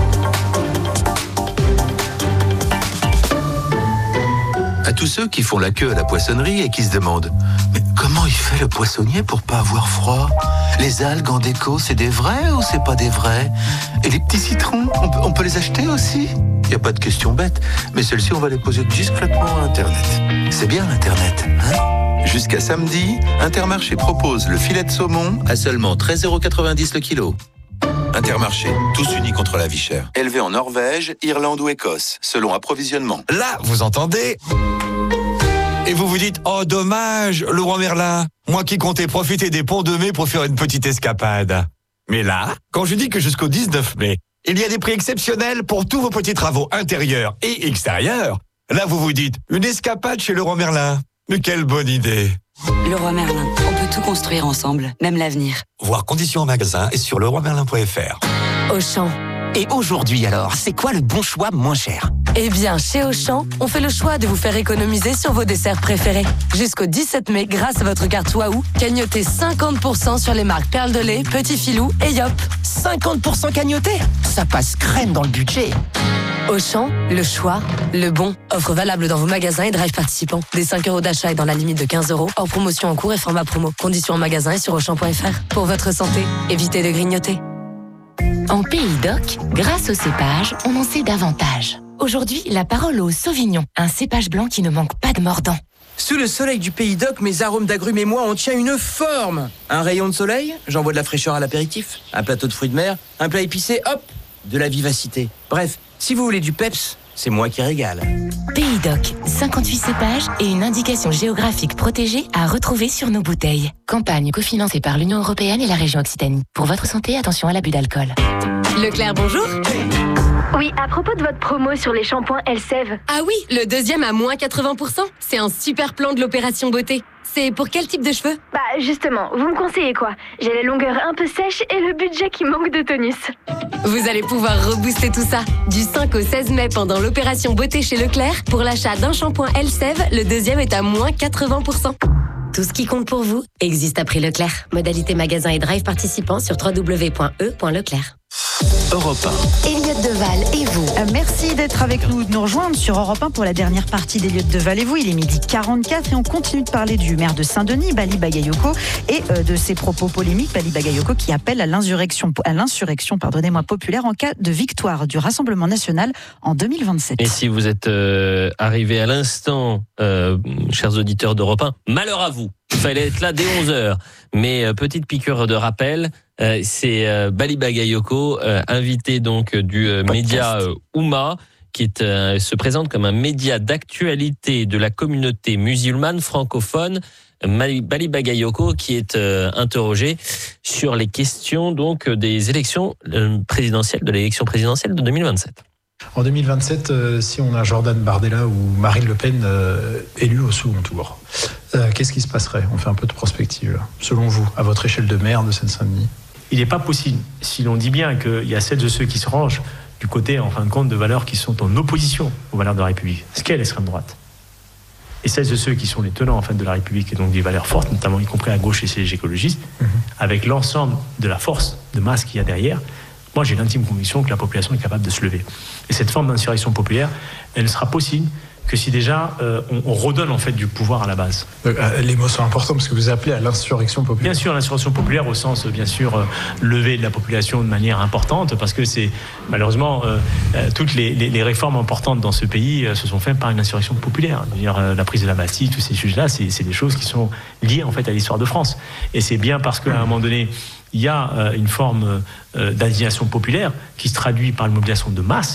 À tous ceux qui font la queue à la poissonnerie et qui se demandent « Mais comment il fait le poissonnier pour pas avoir froid ? Les algues en déco, c'est des vrais ou c'est pas des vrais ? Et les petits citrons, on peut, on peut les acheter aussi ? Il n'y a pas de question bête, mais celles-ci, on va les poser discrètement à Internet. C'est bien Internet, hein ? Jusqu'à samedi, Intermarché propose le filet de saumon à seulement treize euros quatre-vingt-dix le kilo. Intermarché, tous unis contre la vie chère. Élevé en Norvège, Irlande ou Écosse, selon approvisionnement. Là, vous entendez ? Et vous vous dites, oh dommage, le roi Merlin, moi qui comptais profiter des ponts de mai pour faire une petite escapade. Mais là, quand je dis que jusqu'au dix-neuf mai, il y a des prix exceptionnels pour tous vos petits travaux intérieurs et extérieurs, là vous vous dites, une escapade chez le roi Merlin. Mais quelle bonne idée. Leroy Merlin, on peut tout construire ensemble, même l'avenir. Voir conditions en magasin et sur leroy merlin point f r. Auchan. Et aujourd'hui alors, c'est quoi le bon choix moins cher ? Eh bien, chez Auchan, on fait le choix de vous faire économiser sur vos desserts préférés. Jusqu'au dix-sept mai, grâce à votre carte Wahoo, cagnotez cinquante pour cent sur les marques Perle de lait, Petit Filou et Yop. cinquante pour cent cagnoté ? Ça passe crème dans le budget. Auchan, le choix, le bon. Offre valable dans vos magasins et drive participants. Des cinq euros d'achat et dans la limite de quinze euros. Hors promotion en cours et format promo. Conditions en magasin et sur auchan point f r. Pour votre santé, évitez de grignoter. En Pays d'Oc, grâce au cépage, on en sait davantage. Aujourd'hui, la parole au Sauvignon, un cépage blanc qui ne manque pas de mordant. Sous le soleil du Pays d'Oc, mes arômes d'agrumes et moi, on tient une forme. Un rayon de soleil, j'envoie de la fraîcheur à l'apéritif. Un plateau de fruits de mer, un plat épicé, hop, de la vivacité. Bref, si vous voulez du peps, c'est moi qui régale. Pays d'Oc, cinquante-huit cépages et une indication géographique protégée à retrouver sur nos bouteilles. Campagne cofinancée par l'Union européenne et la région Occitanie. Pour votre santé, attention à l'abus d'alcool. Leclerc, bonjour. Oui, à propos de votre promo sur les shampoings Elseve. Ah oui, le deuxième à moins quatre-vingts pour cent. C'est un super plan de l'opération beauté. C'est pour quel type de cheveux ? Bah justement, vous me conseillez quoi ? J'ai les longueurs un peu sèches et le budget qui manque de tonus. Vous allez pouvoir rebooster tout ça. Du cinq au seize mai pendant l'opération beauté chez Leclerc, pour l'achat d'un shampoing Elseve, le deuxième est à moins quatre-vingts pour cent. Tout ce qui compte pour vous existe à prix Leclerc. Modalité magasin et drive participant sur w w w point e point leclerc. Europe un. Elliot Deval et vous. Euh, merci d'être avec nous, de nous rejoindre sur Europe un pour la dernière partie d'Elliot Deval et vous. Il est midi quarante-quatre et on continue de parler du maire de Saint-Denis, Bali Bagayoko, et euh, de ses propos polémiques. Bali Bagayoko qui appelle à l'insurrection, à l'insurrection pardonnez-moi, populaire en cas de victoire du Rassemblement national en deux mille vingt-sept. Et si vous êtes euh, arrivés à l'instant, euh, chers auditeurs d'Europe un, malheur à vous. Il fallait être là dès onze heures. Mais euh, petite piqûre de rappel, euh, c'est euh, Bali Bagayoko, euh, invité donc du euh, média euh, Oumma, qui est, euh, se présente comme un média d'actualité de la communauté musulmane francophone. Bali Bagayoko qui est euh, interrogé sur les questions donc des élections euh, présidentielles, de l'élection présidentielle de deux mille vingt-sept. En deux mille vingt-sept, euh, si on a Jordan Bardella ou Marine Le Pen euh, élus au second tour, euh, qu'est-ce qui se passerait ? On fait un peu de prospective. Selon vous, à votre échelle de maire de Seine-Saint-Denis ? Il n'est pas possible, si l'on dit bien qu'il y a celles de ceux qui se rangent du côté, en fin de compte, de valeurs qui sont en opposition aux valeurs de la République, ce qu'est l'extrême droite, et celles de ceux qui sont les tenants en fait, de la République et donc des valeurs fortes, notamment y compris à gauche et chez les écologistes, mmh. avec l'ensemble de la force de masse qu'il y a derrière, moi j'ai l'intime conviction que la population est capable de se lever. Et cette forme d'insurrection populaire, elle ne sera possible que si déjà euh, on, on redonne en fait du pouvoir à la base. Euh, les mots sont importants parce que vous appelez à l'insurrection populaire. Bien sûr, l'insurrection populaire au sens bien sûr euh, lever de la population de manière importante, parce que c'est malheureusement euh, euh, toutes les, les, les réformes importantes dans ce pays euh, se sont faites par une insurrection populaire. C'est-à-dire euh, la prise de la Bastille, tous ces sujets-là, c'est, c'est des choses qui sont liées en fait à l'histoire de France. Et c'est bien parce qu'à un moment donné il y a euh, une forme euh, d'indignation populaire qui se traduit par une mobilisation de masse.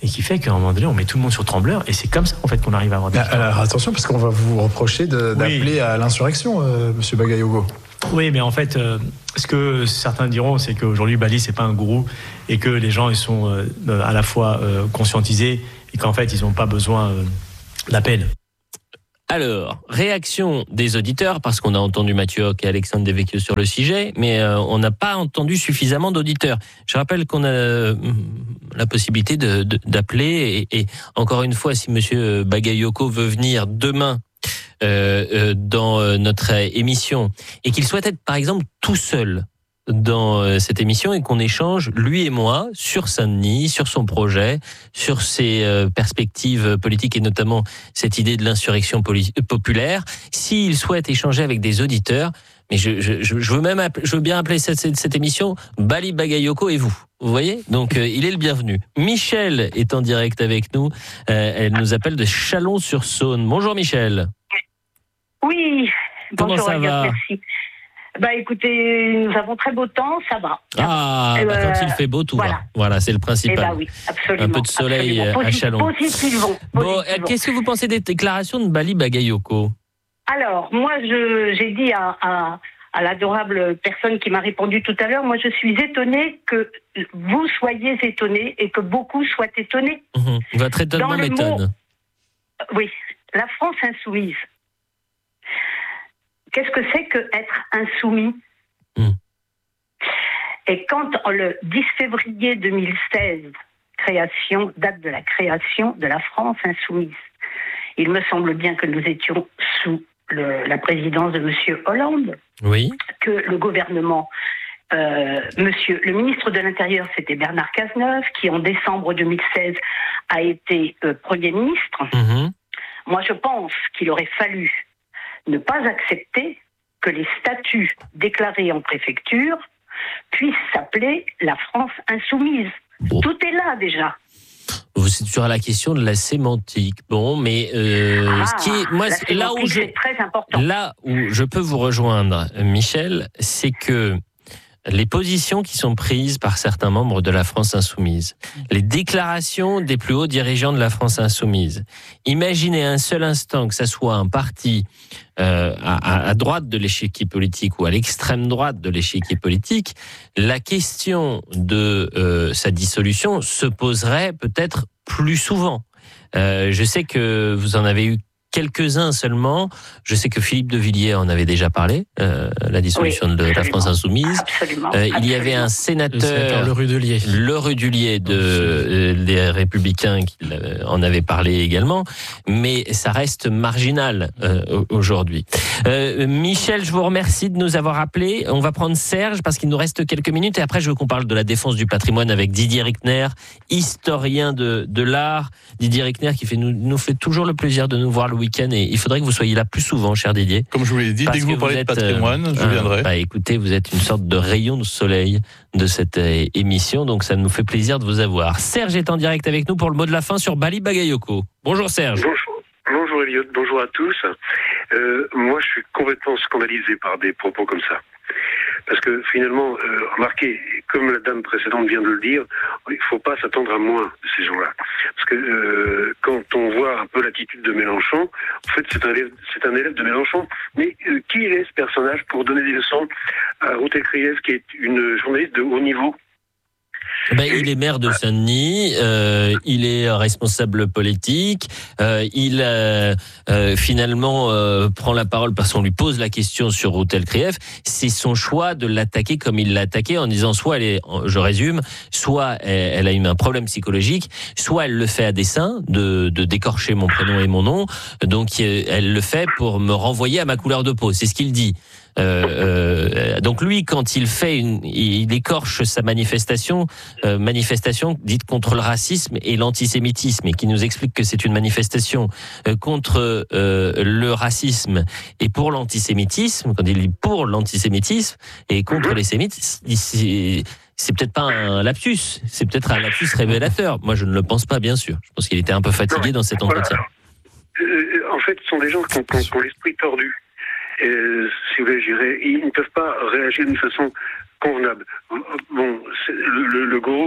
et qui fait qu'à un moment donné, on met tout le monde sur trembleur, et c'est comme ça en fait qu'on arrive à avoir des... Alors attention, parce qu'on va vous reprocher de, d'appeler oui. à l'insurrection, euh, Monsieur Bagayogo. Oui, mais en fait, euh, ce que certains diront, c'est qu'aujourd'hui, Bali, c'est pas un gourou, et que les gens, ils sont euh, à la fois euh, conscientisés, et qu'en fait, ils n'ont pas besoin euh, d'appel. Alors, réaction des auditeurs, parce qu'on a entendu Mathieu Hoc et Alexandre Devecchio sur le sujet, mais euh, on n'a pas entendu suffisamment d'auditeurs. Je rappelle qu'on a euh, la possibilité de, de, d'appeler, et, et encore une fois, si Monsieur Bagayoko veut venir demain euh, euh, dans euh, notre émission, et qu'il souhaite être, par exemple, tout seul dans euh, cette émission, et qu'on échange, lui et moi, sur Saint-Denis, sur son projet, sur ses euh, perspectives politiques, et notamment cette idée de l'insurrection poli- populaire. S'il souhaite échanger avec des auditeurs, mais je, je, je veux même appeler, je veux bien appeler cette, cette, cette émission Bali Bagayoko et vous. Vous voyez ? Donc euh, il est le bienvenu. Michel est en direct avec nous. Euh, elle nous appelle de Chalon-sur-Saône. Bonjour Michel. Oui. Comment bonjour, ça va ? Merci. Bah écoutez, nous avons très beau temps, ça va. Ah, bah, euh, quand il fait beau, tout voilà. va. Voilà, c'est le principal. Eh bah oui, absolument. Un peu de soleil absolument. à Chalon. Positivement. Bon, positivement. qu'est-ce que vous pensez des déclarations de Bali Bagayoko ? Alors, moi, je, j'ai dit à, à, à l'adorable personne qui m'a répondu tout à l'heure, moi, je suis étonnée que vous soyez étonnés et que beaucoup soient étonnés. Mmh. Votre étonnement m'étonne. Mot, oui, la France insoumise. Qu'est-ce que c'est que être insoumis ? mmh. Et quand le dix février deux mille seize, création, date de la création de la France insoumise, il me semble bien que nous étions sous le, la présidence de Monsieur Hollande, oui. que le gouvernement, euh, Monsieur le ministre de l'Intérieur, c'était Bernard Cazeneuve, qui en décembre deux mille seize a été euh, Premier ministre. Mmh. Moi, je pense qu'il aurait fallu ne pas accepter que les statuts déclarés en préfecture puissent s'appeler la France insoumise. Bon. Tout est là déjà. C'est sur la question de la sémantique. Bon, mais euh, ah, ce qui est, moi, là où je, c'est très important. Là où je peux vous rejoindre, Michel, c'est que les positions qui sont prises par certains membres de la France insoumise, les déclarations des plus hauts dirigeants de la France insoumise, imaginez un seul instant que ça soit un parti euh, à, à droite de l'échiquier politique ou à l'extrême droite de l'échiquier politique, la question de euh, sa dissolution se poserait peut-être plus souvent. Euh, je sais que vous en avez eu quelques-uns seulement. Je sais que Philippe de Villiers en avait déjà parlé, euh, la dissolution oui, de la France insoumise. Absolument, euh, il absolument. y avait un sénateur, le sénateur Le Rudulier, Le Rudulier de euh, des Républicains qui en avait parlé également, mais ça reste marginal euh, aujourd'hui. Euh, Michel, je vous remercie de nous avoir appelés. On va prendre Serge parce qu'il nous reste quelques minutes et après je veux qu'on parle de la défense du patrimoine avec Didier Rickner, historien de de l'art. Didier Rickner qui fait nous nous fait toujours le plaisir de nous voir le week-end et il faudrait que vous soyez là plus souvent, cher Didier. Comme je vous l'ai dit, dès que vous parlez de patrimoine, euh, je viendrai. Euh, bah, écoutez, vous êtes une sorte de rayon de soleil de cette euh, émission, donc ça nous fait plaisir de vous avoir. Serge est en direct avec nous pour le mot de la fin sur Bali Bagayoko. Bonjour Serge. Bonjour, bonjour Elliot, bonjour à tous. Euh, moi, je suis complètement scandalisé par des propos comme ça. Parce que finalement, euh, remarquez, comme la dame précédente vient de le dire, il ne faut pas s'attendre à moins de ces gens-là. Parce que euh, quand on voit un peu l'attitude de Mélenchon, en fait, c'est un élève, c'est un élève de Mélenchon. Mais euh, qui est ce personnage pour donner des leçons à Ruth Krief, qui est une journaliste de haut niveau ? Ben, il est maire de Saint-Denis, euh, il est responsable politique, euh, il euh, euh, finalement euh, prend la parole parce qu'on lui pose la question sur Ruth Krief. C'est son choix de l'attaquer comme il l'a attaqué en disant soit elle est, je résume, soit elle, elle a eu un problème psychologique, soit elle le fait à dessein de, de décorcher mon prénom et mon nom, donc elle le fait pour me renvoyer à ma couleur de peau. C'est ce qu'il dit. Euh, euh, donc lui, quand il fait une, il écorche sa manifestation, euh, manifestation dite contre le racisme et l'antisémitisme, et qui nous explique que c'est une manifestation euh, contre euh, le racisme et pour l'antisémitisme. Quand il dit pour l'antisémitisme et contre les sémites, c'est, c'est peut-être pas un lapsus, c'est peut-être un lapsus révélateur. Moi, je ne le pense pas, bien sûr. Je pense qu'il était un peu fatigué dans cet entretien. Euh, en fait, ce sont des gens qui ont, qui ont l'esprit tordu. Euh, si vous voulez, je dirais, ils ne peuvent pas réagir d'une façon convenable. Bon, le, le, le gourou,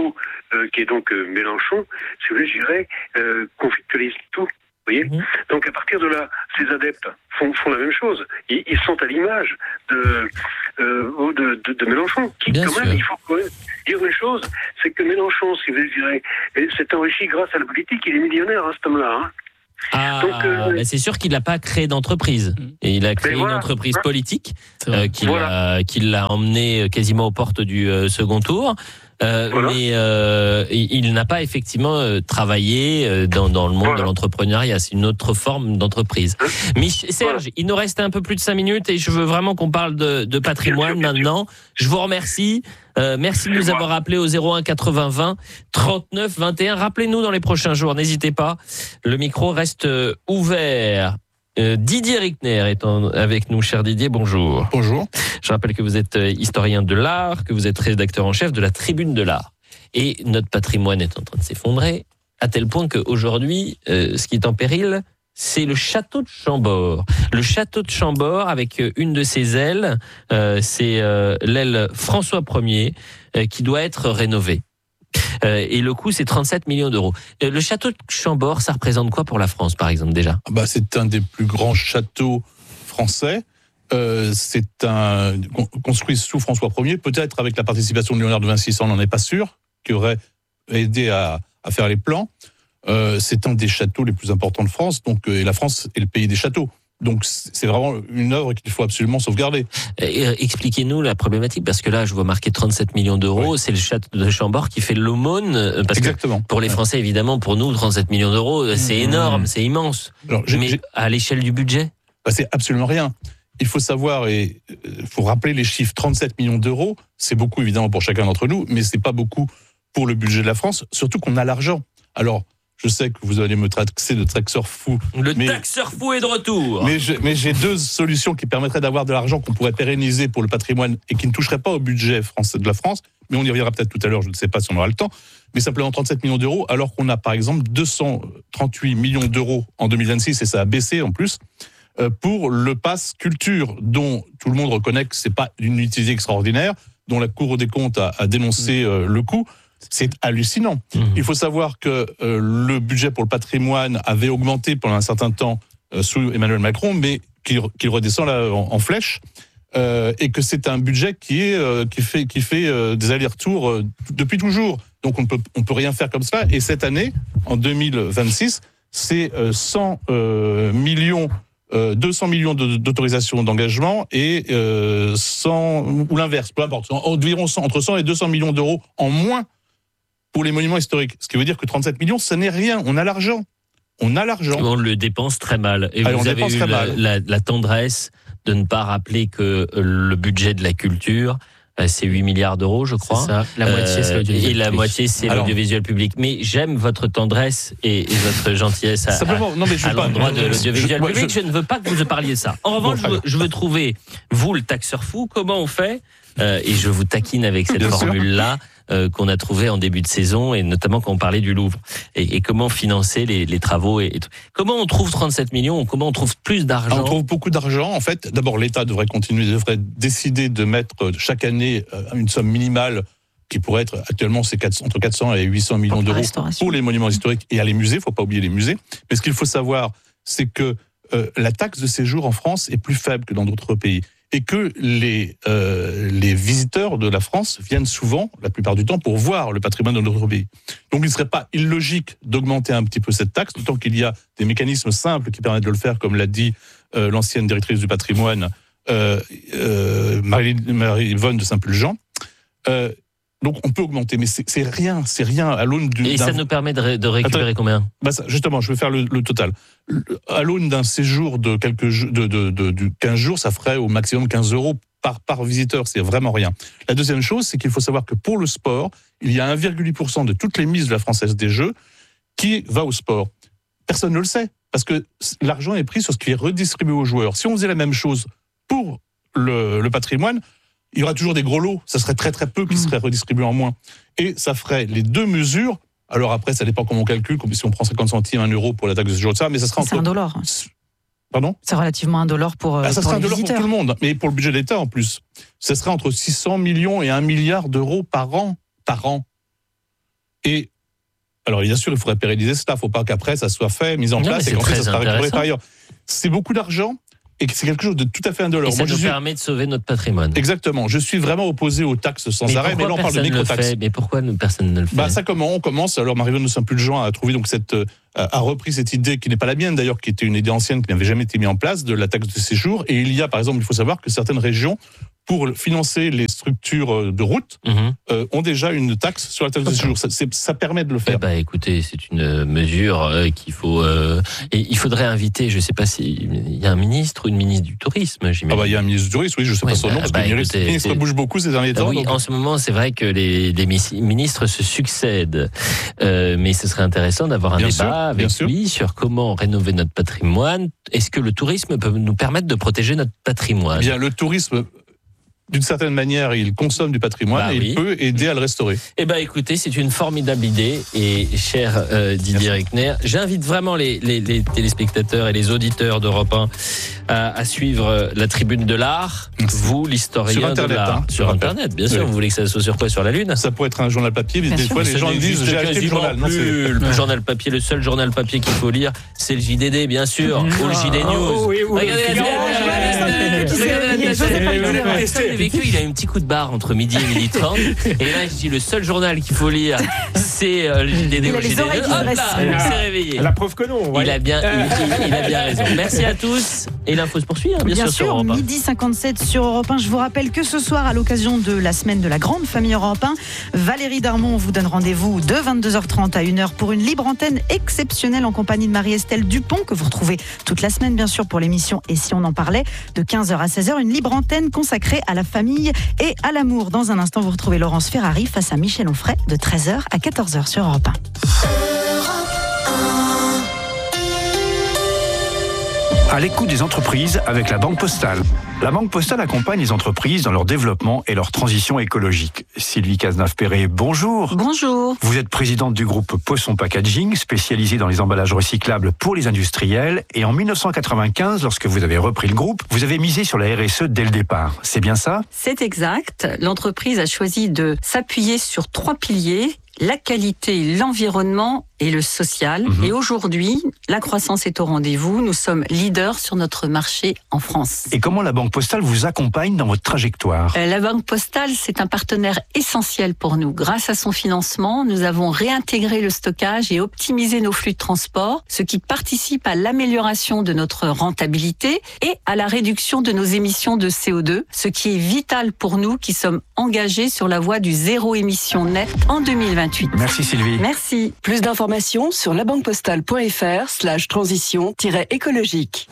euh, qui est donc euh, Mélenchon, si vous voulez, je dirais, euh, conflictualise tout. Vous voyez mmh. Donc à partir de là, ces adeptes font, font la même chose. Ils, ils sont à l'image de, euh, de, de, de Mélenchon, qui Bien quand sûr. même, il faut quand même dire une chose, c'est que Mélenchon, si vous voulez, s'est enrichi grâce à la politique, il est millionnaire, hein, cet homme-là. Hein. Ah, donc, euh, bah c'est sûr qu'il n'a pas créé d'entreprise. Et il a créé voilà, une entreprise politique euh, qui, voilà. l'a, qui l'a emmené quasiment aux portes du euh, second tour. Euh, voilà. Mais euh, il n'a pas effectivement euh, travaillé euh, dans, dans le monde voilà. de l'entrepreneuriat. C'est une autre forme d'entreprise. Hein mais Serge, voilà. il nous reste un peu plus de cinq minutes et je veux vraiment qu'on parle de, de patrimoine bien sûr, bien maintenant. Sûr. Je vous remercie. Euh, merci de nous avoir appelé au zéro un quatre-vingts vingt trente-neuf vingt et un. Rappelez-nous dans les prochains jours, n'hésitez pas. Le micro reste ouvert. Euh, Didier Rickner est en, avec nous. Cher Didier, bonjour. Bonjour. Je rappelle que vous êtes historien de l'art, que vous êtes rédacteur en chef de la Tribune de l'Art. Et notre patrimoine est en train de s'effondrer, à tel point qu'aujourd'hui, euh, ce qui est en péril, c'est le château de Chambord. Le château de Chambord, avec une de ses ailes, euh, c'est euh, l'aile François Ier, euh, qui doit être rénovée. Euh, et le coût, c'est trente-sept millions d'euros. Euh, le château de Chambord, ça représente quoi pour la France, par exemple, déjà ? Bah, c'est un des plus grands châteaux français. Euh, c'est un construit sous François Ier, peut-être avec la participation de Léonard de Vinci, on n'en est pas sûr, qui aurait aidé à, à faire les plans. Euh, c'est un des châteaux les plus importants de France, donc, et la France est le pays des châteaux. Donc c'est vraiment une œuvre qu'il faut absolument sauvegarder. Expliquez-nous la problématique, parce que là je vois marqué trente-sept millions d'euros, oui. C'est le château de Chambord qui fait l'aumône, parce Exactement. que pour les Français évidemment, pour nous trente-sept millions d'euros c'est mmh. énorme, c'est immense. Alors, j'ai, mais j'ai... à l'échelle du budget bah, c'est absolument rien. Il faut savoir, et il faut rappeler les chiffres, trente-sept millions d'euros, c'est beaucoup évidemment pour chacun d'entre nous, mais c'est pas beaucoup pour le budget de la France, surtout qu'on a l'argent. Alors, je sais que vous allez me taxer de taxeur fou. Le mais, taxeur fou est de retour. Mais, je, mais j'ai deux solutions qui permettraient d'avoir de l'argent qu'on pourrait pérenniser pour le patrimoine et qui ne toucherait pas au budget français de la France. Mais on y reviendra peut-être tout à l'heure, je ne sais pas si on aura le temps. Mais simplement trente-sept millions d'euros, alors qu'on a par exemple deux cent trente-huit millions d'euros en deux mille vingt-six, et ça a baissé en plus, pour le pass culture, dont tout le monde reconnaît que ce n'est pas une utilité extraordinaire, dont la Cour des comptes a, a dénoncé euh, le coût. C'est hallucinant. Mmh. Il faut savoir que euh, le budget pour le patrimoine avait augmenté pendant un certain temps euh, sous Emmanuel Macron, mais qu'il, qu'il redescend là en, en flèche, euh, et que c'est un budget qui est euh, qui fait qui fait euh, des allers-retours euh, depuis toujours. Donc on peut on peut rien faire comme ça. Et cette année, en deux mille vingt-six, c'est euh, cent euh, millions. Euh, deux cents millions de, d'autorisation d'engagement et euh, cent ou l'inverse, peu importe, environ cent, entre cent et deux cents millions d'euros en moins pour les monuments historiques. Ce qui veut dire que trente-sept millions, ça n'est rien. On a l'argent. On a l'argent. On le dépense très mal. Et Allez, vous avez eu la, la, la tendresse de ne pas rappeler que le budget de la culture, c'est huit milliards d'euros, je crois. C'est ça. La moitié, c'est l'audiovisuel Et la public. moitié, c'est Alors, l'audiovisuel public. Mais j'aime votre tendresse et, et votre gentillesse à, Simplement, non, mais je à l'endroit pas, de l'audiovisuel je, public. Je, je ne veux pas que vous parliez de ça. En revanche, bon, je, veux, je veux trouver, vous, le taxeur fou, comment on fait euh, et je vous taquine avec cette Bien formule-là euh, qu'on a trouvée en début de saison, et notamment quand on parlait du Louvre. Et, et comment financer les, les travaux et, et tout. Comment on trouve trente-sept millions? Comment on trouve plus d'argent? On trouve beaucoup d'argent. En fait, d'abord, l'État devrait continuer, devrait décider de mettre chaque année une somme minimale qui pourrait être actuellement c'est quatre, entre quatre cents et huit cents millions d'euros pour les monuments historiques et à les musées. Il ne faut pas oublier les musées. Mais ce qu'il faut savoir, c'est que euh, la taxe de séjour en France est plus faible que dans d'autres pays. Et que les, euh, les visiteurs de la France viennent souvent, la plupart du temps, pour voir le patrimoine de notre pays. Donc il ne serait pas illogique d'augmenter un petit peu cette taxe, d'autant qu'il y a des mécanismes simples qui permettent de le faire, comme l'a dit euh, l'ancienne directrice du patrimoine, euh, euh, Marie-Yvonne de Saint-Pulgent. Euh, donc on peut augmenter, mais c'est, c'est rien, c'est rien à l'aune du... Et ça nous permet de, ré, de récupérer Attends, combien bah ça, justement, je vais faire le, le total. À l'aune d'un séjour de, quelques, de, de, de, de quinze jours, ça ferait au maximum quinze euros par, par visiteur, c'est vraiment rien. La deuxième chose, c'est qu'il faut savoir que pour le sport, il y a un virgule huit pour cent de toutes les mises de la Française des Jeux qui va au sport. Personne ne le sait, parce que l'argent est pris sur ce qui est redistribué aux joueurs. Si on faisait la même chose pour le, le patrimoine, il y aura toujours des gros lots, ça serait très très peu qui seraient redistribués en moins. Et ça ferait les deux mesures. Alors après, ça dépend comment on calcule, comme si on prend cinquante centimes, un euro pour la taxe de séjour de ça, mais ça sera entre... C'est indolore. Pardon ? C'est relativement indolore pour, ah, ça pour sera les indolore visiteurs. pour tout le monde, mais pour le budget de l'État en plus. Ça serait entre six cents millions et un milliard d'euros par an. Par an. Et alors, bien sûr, il faudrait pérenniser cela. Il ne faut pas qu'après, ça soit fait, mis en non, place et qu'ensuite, ça sera récupéré par ailleurs. C'est beaucoup d'argent. Et c'est quelque chose de tout à fait indolore. Et ça Moi, nous je suis... permet de sauver notre patrimoine. Exactement. Je suis vraiment opposé aux taxes sans mais arrêt, mais là on parle de micro-taxes. Mais pourquoi personne ne le fait? Bah ça comment on commence. Alors Marie-Vonne de Saint-Pulgent a trouvé donc cette a repris cette idée qui n'est pas la mienne d'ailleurs, qui était une idée ancienne qui n'avait jamais été mise en place, de la taxe de séjour. Et il y a par exemple, il faut savoir que certaines régions, pour financer les structures de route, mmh. euh, ont déjà une taxe sur la taxe de séjour. Ça, ça permet de le faire. Eh ben, écoutez, c'est une mesure euh, qu'il faut... Euh, et il faudrait inviter, je ne sais pas s'il y a un ministre ou une ministre du Tourisme, j'imagine. Ah bah, il y a un ministre du Tourisme, oui, je ne sais ouais, pas son bah, nom, parce bah, que le ministre, ministre bouge beaucoup ces derniers temps. Oui, donc... en ce moment, c'est vrai que les, les ministres se succèdent. Euh, mais ce serait intéressant d'avoir un bien débat sûr, avec lui sûr. sur comment rénover notre patrimoine. Est-ce que le tourisme peut nous permettre de protéger notre patrimoine? Bien, le tourisme... D'une certaine manière, il consomme du patrimoine bah et oui. il peut aider à le restaurer. Eh ben, écoutez, c'est une formidable idée. Et cher euh, Didier Reckner, j'invite vraiment les, les, les téléspectateurs et les auditeurs d'Europe un à, à suivre la Tribune de l'Art. Merci. Vous, l'historien de l'art. Hein, sur Internet, bien sûr. Oui. Vous voulez que ça soit sur quoi? Sur la Lune? Ça pourrait être un journal papier. Mais des fois, les gens disent j'ai acheté le journal. Non, plus, le journal papier, le seul journal papier qu'il faut lire, c'est le J D D, bien sûr, mmh. ou le J D News. Regardez la vécu, il a eu un petit coup de barre entre midi et midi trente. Et là, je dis, le seul journal qu'il faut lire, c'est euh, le J D D. Il a les oreilles qui Hop là, il s'est réveillé. La preuve que non. Ouais. Il, a bien, il, il, il a bien raison. Merci à tous. Et l'info se poursuit, hein, bien, bien sûr, sûr, sur Europe un. Midi cinquante-sept sur Europe un. Je vous rappelle que ce soir, à l'occasion de la semaine de la grande famille Europe un, Valérie Darmon vous donne rendez-vous de vingt-deux heures trente à une heure pour une libre antenne exceptionnelle en compagnie de Marie-Estelle Dupont, que vous retrouvez toute la semaine, bien sûr, pour l'émission Et si on en parlait, de quinze heures à seize heures. Une libre antenne consacrée à la famille et à l'amour. Dans un instant, vous retrouvez Laurence Ferrari face à Michel Onfray de treize heures à quatorze heures sur Europe un. À l'écoute des entreprises avec la Banque Postale. La Banque Postale accompagne les entreprises dans leur développement et leur transition écologique. Sylvie Cazenave-Perret, bonjour. Bonjour. Vous êtes présidente du groupe Poisson Packaging, spécialisé dans les emballages recyclables pour les industriels. Et en dix-neuf cent quatre-vingt-quinze, lorsque vous avez repris le groupe, vous avez misé sur la R S E dès le départ. C'est bien ça? C'est exact. L'entreprise a choisi de s'appuyer sur trois piliers: la qualité, l'environnement et le social. Mmh. Et aujourd'hui, la croissance est au rendez-vous. Nous sommes leaders sur notre marché en France. Et comment la Banque Postale vous accompagne dans votre trajectoire? La Banque Postale, c'est un partenaire essentiel pour nous. Grâce à son financement, nous avons réintégré le stockage et optimisé nos flux de transport, ce qui participe à l'amélioration de notre rentabilité et à la réduction de nos émissions de C O deux, ce qui est vital pour nous qui sommes engagés sur la voie du zéro émission net en deux mille vingt-huit. Merci Sylvie. Merci. Plus d'informations sur labanquepostale.fr slash transition-écologique.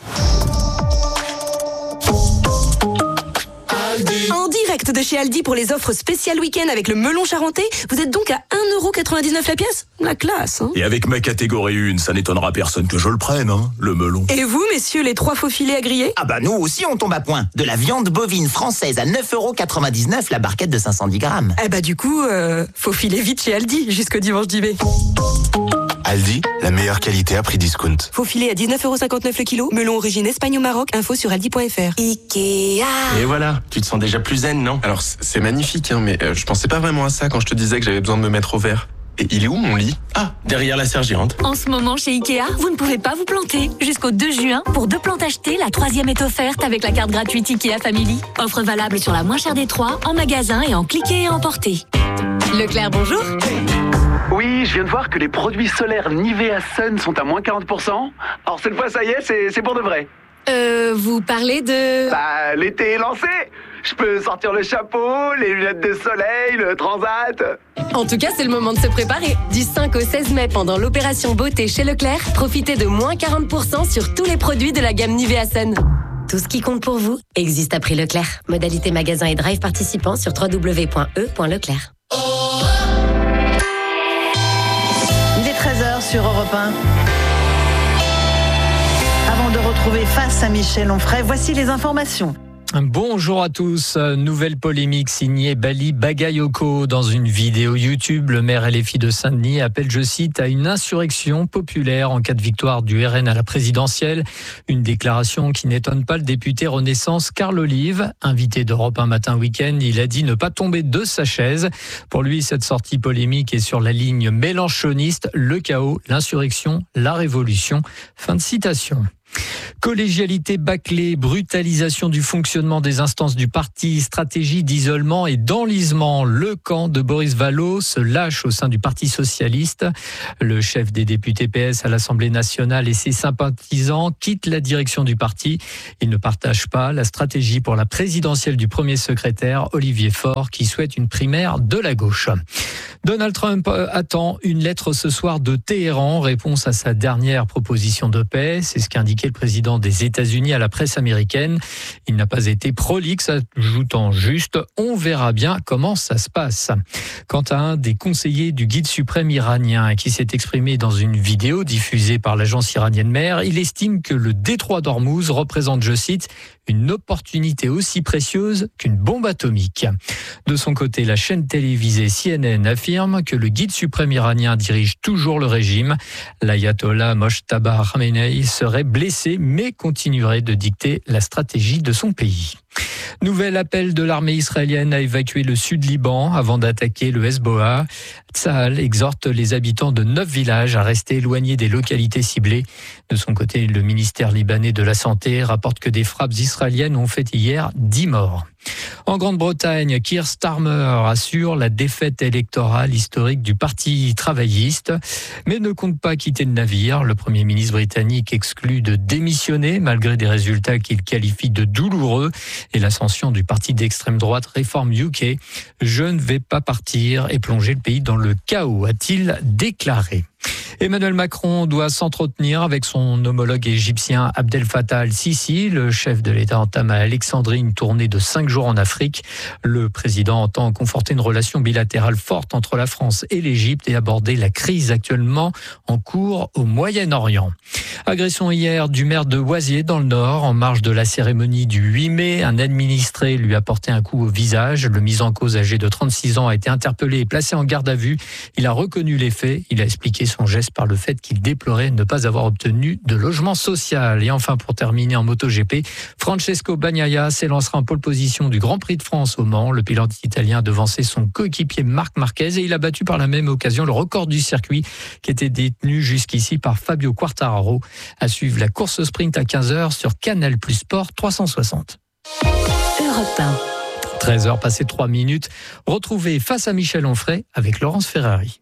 En direct de chez Aldi pour les offres spéciales week-end avec le melon charentais, vous êtes donc à un euro quatre-vingt-dix-neuf la pièce? La classe, hein. Et avec ma catégorie un, ça n'étonnera personne que je le prenne, hein, le melon. Et vous, messieurs, les trois faux filets à griller? Ah bah nous aussi on tombe à point. De la viande bovine française à neuf euros quatre-vingt-dix-neuf la barquette de cinq cent dix grammes. Eh bah du coup, euh, faut filer vite chez Aldi jusqu'au dimanche d'I B. Aldi, la meilleure qualité à prix discount. Faut filer à dix-neuf euros cinquante-neuf le kilo. Melon origine Espagne au Maroc. Info sur aldi point fr. Ikea. Et voilà, tu te sens déjà plus zen, non? Alors c'est magnifique, hein, mais euh, je pensais pas vraiment à ça quand je te disais que j'avais besoin de me mettre au vert. Et il est où mon lit? Ah, derrière la sergérante. En ce moment chez Ikea, vous ne pouvez pas vous planter. Jusqu'au deux juin, pour deux plantes achetées, la troisième est offerte avec la carte gratuite Ikea Family. Offre valable sur la moins chère des trois, en magasin et en cliquer et emporter. Leclerc, bonjour. Oui, je viens de voir que les produits solaires Nivea Sun sont à moins quarante pour cent. Alors cette fois, ça y est, c'est, c'est pour de vrai. Euh, vous parlez de... Bah, l'été est lancé. Je peux sortir le chapeau, les lunettes de soleil, le transat. En tout cas, c'est le moment de se préparer. Du cinq au seize mai, pendant l'opération beauté chez Leclerc, profitez de moins quarante pour cent sur tous les produits de la gamme Nivea Sun. Tout ce qui compte pour vous existe à prix Leclerc. Modalité magasin et drive participants sur w w w point e point leclerc. Il est treize heures sur Europe un. Avant de retrouver face à Michel Onfray, voici les informations. Bonjour à tous. Nouvelle polémique signée Bali Bagayoko. Dans une vidéo YouTube, le maire L F I de Saint-Denis appelle, je cite, à une insurrection populaire en cas de victoire du R N à la présidentielle. Une déclaration qui n'étonne pas le député Renaissance Carl Olive. Invité d'Europe un matin week-end, il a dit ne pas tomber de sa chaise. Pour lui, cette sortie polémique est sur la ligne mélenchoniste, le chaos, l'insurrection, la révolution. Fin de citation. Collégialité bâclée, brutalisation du fonctionnement des instances du parti, stratégie d'isolement et d'enlisement. Le camp de Boris Vallaud se lâche au sein du Parti socialiste. Le chef des députés P S à l'Assemblée nationale et ses sympathisants quittent la direction du parti. Ils ne partagent pas la stratégie pour la présidentielle du premier secrétaire, Olivier Faure, qui souhaite une primaire de la gauche. Donald Trump attend une lettre ce soir de Téhéran, réponse à sa dernière proposition de paix. C'est ce qu'indiquait le président des États-Unis à la presse américaine. Il n'a pas été prolixe, ajoutant juste « on verra bien comment ça se passe ». Quant à un des conseillers du guide suprême iranien qui s'est exprimé dans une vidéo diffusée par l'agence iranienne Mer, il estime que le détroit d'Ormuz représente, je cite, une opportunité aussi précieuse qu'une bombe atomique. De son côté, la chaîne télévisée C N N affirme que le guide suprême iranien dirige toujours le régime. L'ayatollah Mojtaba Khamenei serait blessé mais continuerait de dicter la stratégie de son pays. Nouvel appel de l'armée israélienne à évacuer le sud-Liban avant d'attaquer le Hezbollah. Tsahal exhorte les habitants de neuf villages à rester éloignés des localités ciblées. De son côté, le ministère libanais de la Santé rapporte que des frappes israéliennes ont fait hier dix morts. En Grande-Bretagne, Keir Starmer assure la défaite électorale historique du Parti travailliste, mais ne compte pas quitter le navire. Le Premier ministre britannique exclut de démissionner malgré des résultats qu'il qualifie de douloureux et l'ascension du parti d'extrême droite Reform U K. « Je ne vais pas partir et plonger le pays dans le chaos », a-t-il déclaré. Emmanuel Macron doit s'entretenir avec son homologue égyptien Abdel Fattah al-Sisi. Le chef de l'État entame à Alexandrie une tournée de cinq jours en Afrique. Le président entend conforter une relation bilatérale forte entre la France et l'Égypte et aborder la crise actuellement en cours au Moyen-Orient. Agression hier du maire de Oisier dans le Nord. En marge de la cérémonie du huit mai, un administré lui a porté un coup au visage. Le mis en cause âgé de trente-six ans a été interpellé et placé en garde à vue. Il a reconnu les faits. Il a expliqué son geste par le fait qu'il déplorait ne pas avoir obtenu de logement social. Et enfin, pour terminer en MotoGP, Francesco Bagnaia s'élancera en pole position du Grand Prix de France au Mans. Le pilote italien a devancé son coéquipier Marc Marquez et il a battu par la même occasion le record du circuit qui était détenu jusqu'ici par Fabio Quartararo. À suivre la course sprint à quinze heures sur Canal Plus Sport trois cent soixante. Europe un. treize heures passées trois minutes. Retrouvez Face à Michel Onfray avec Laurence Ferrari.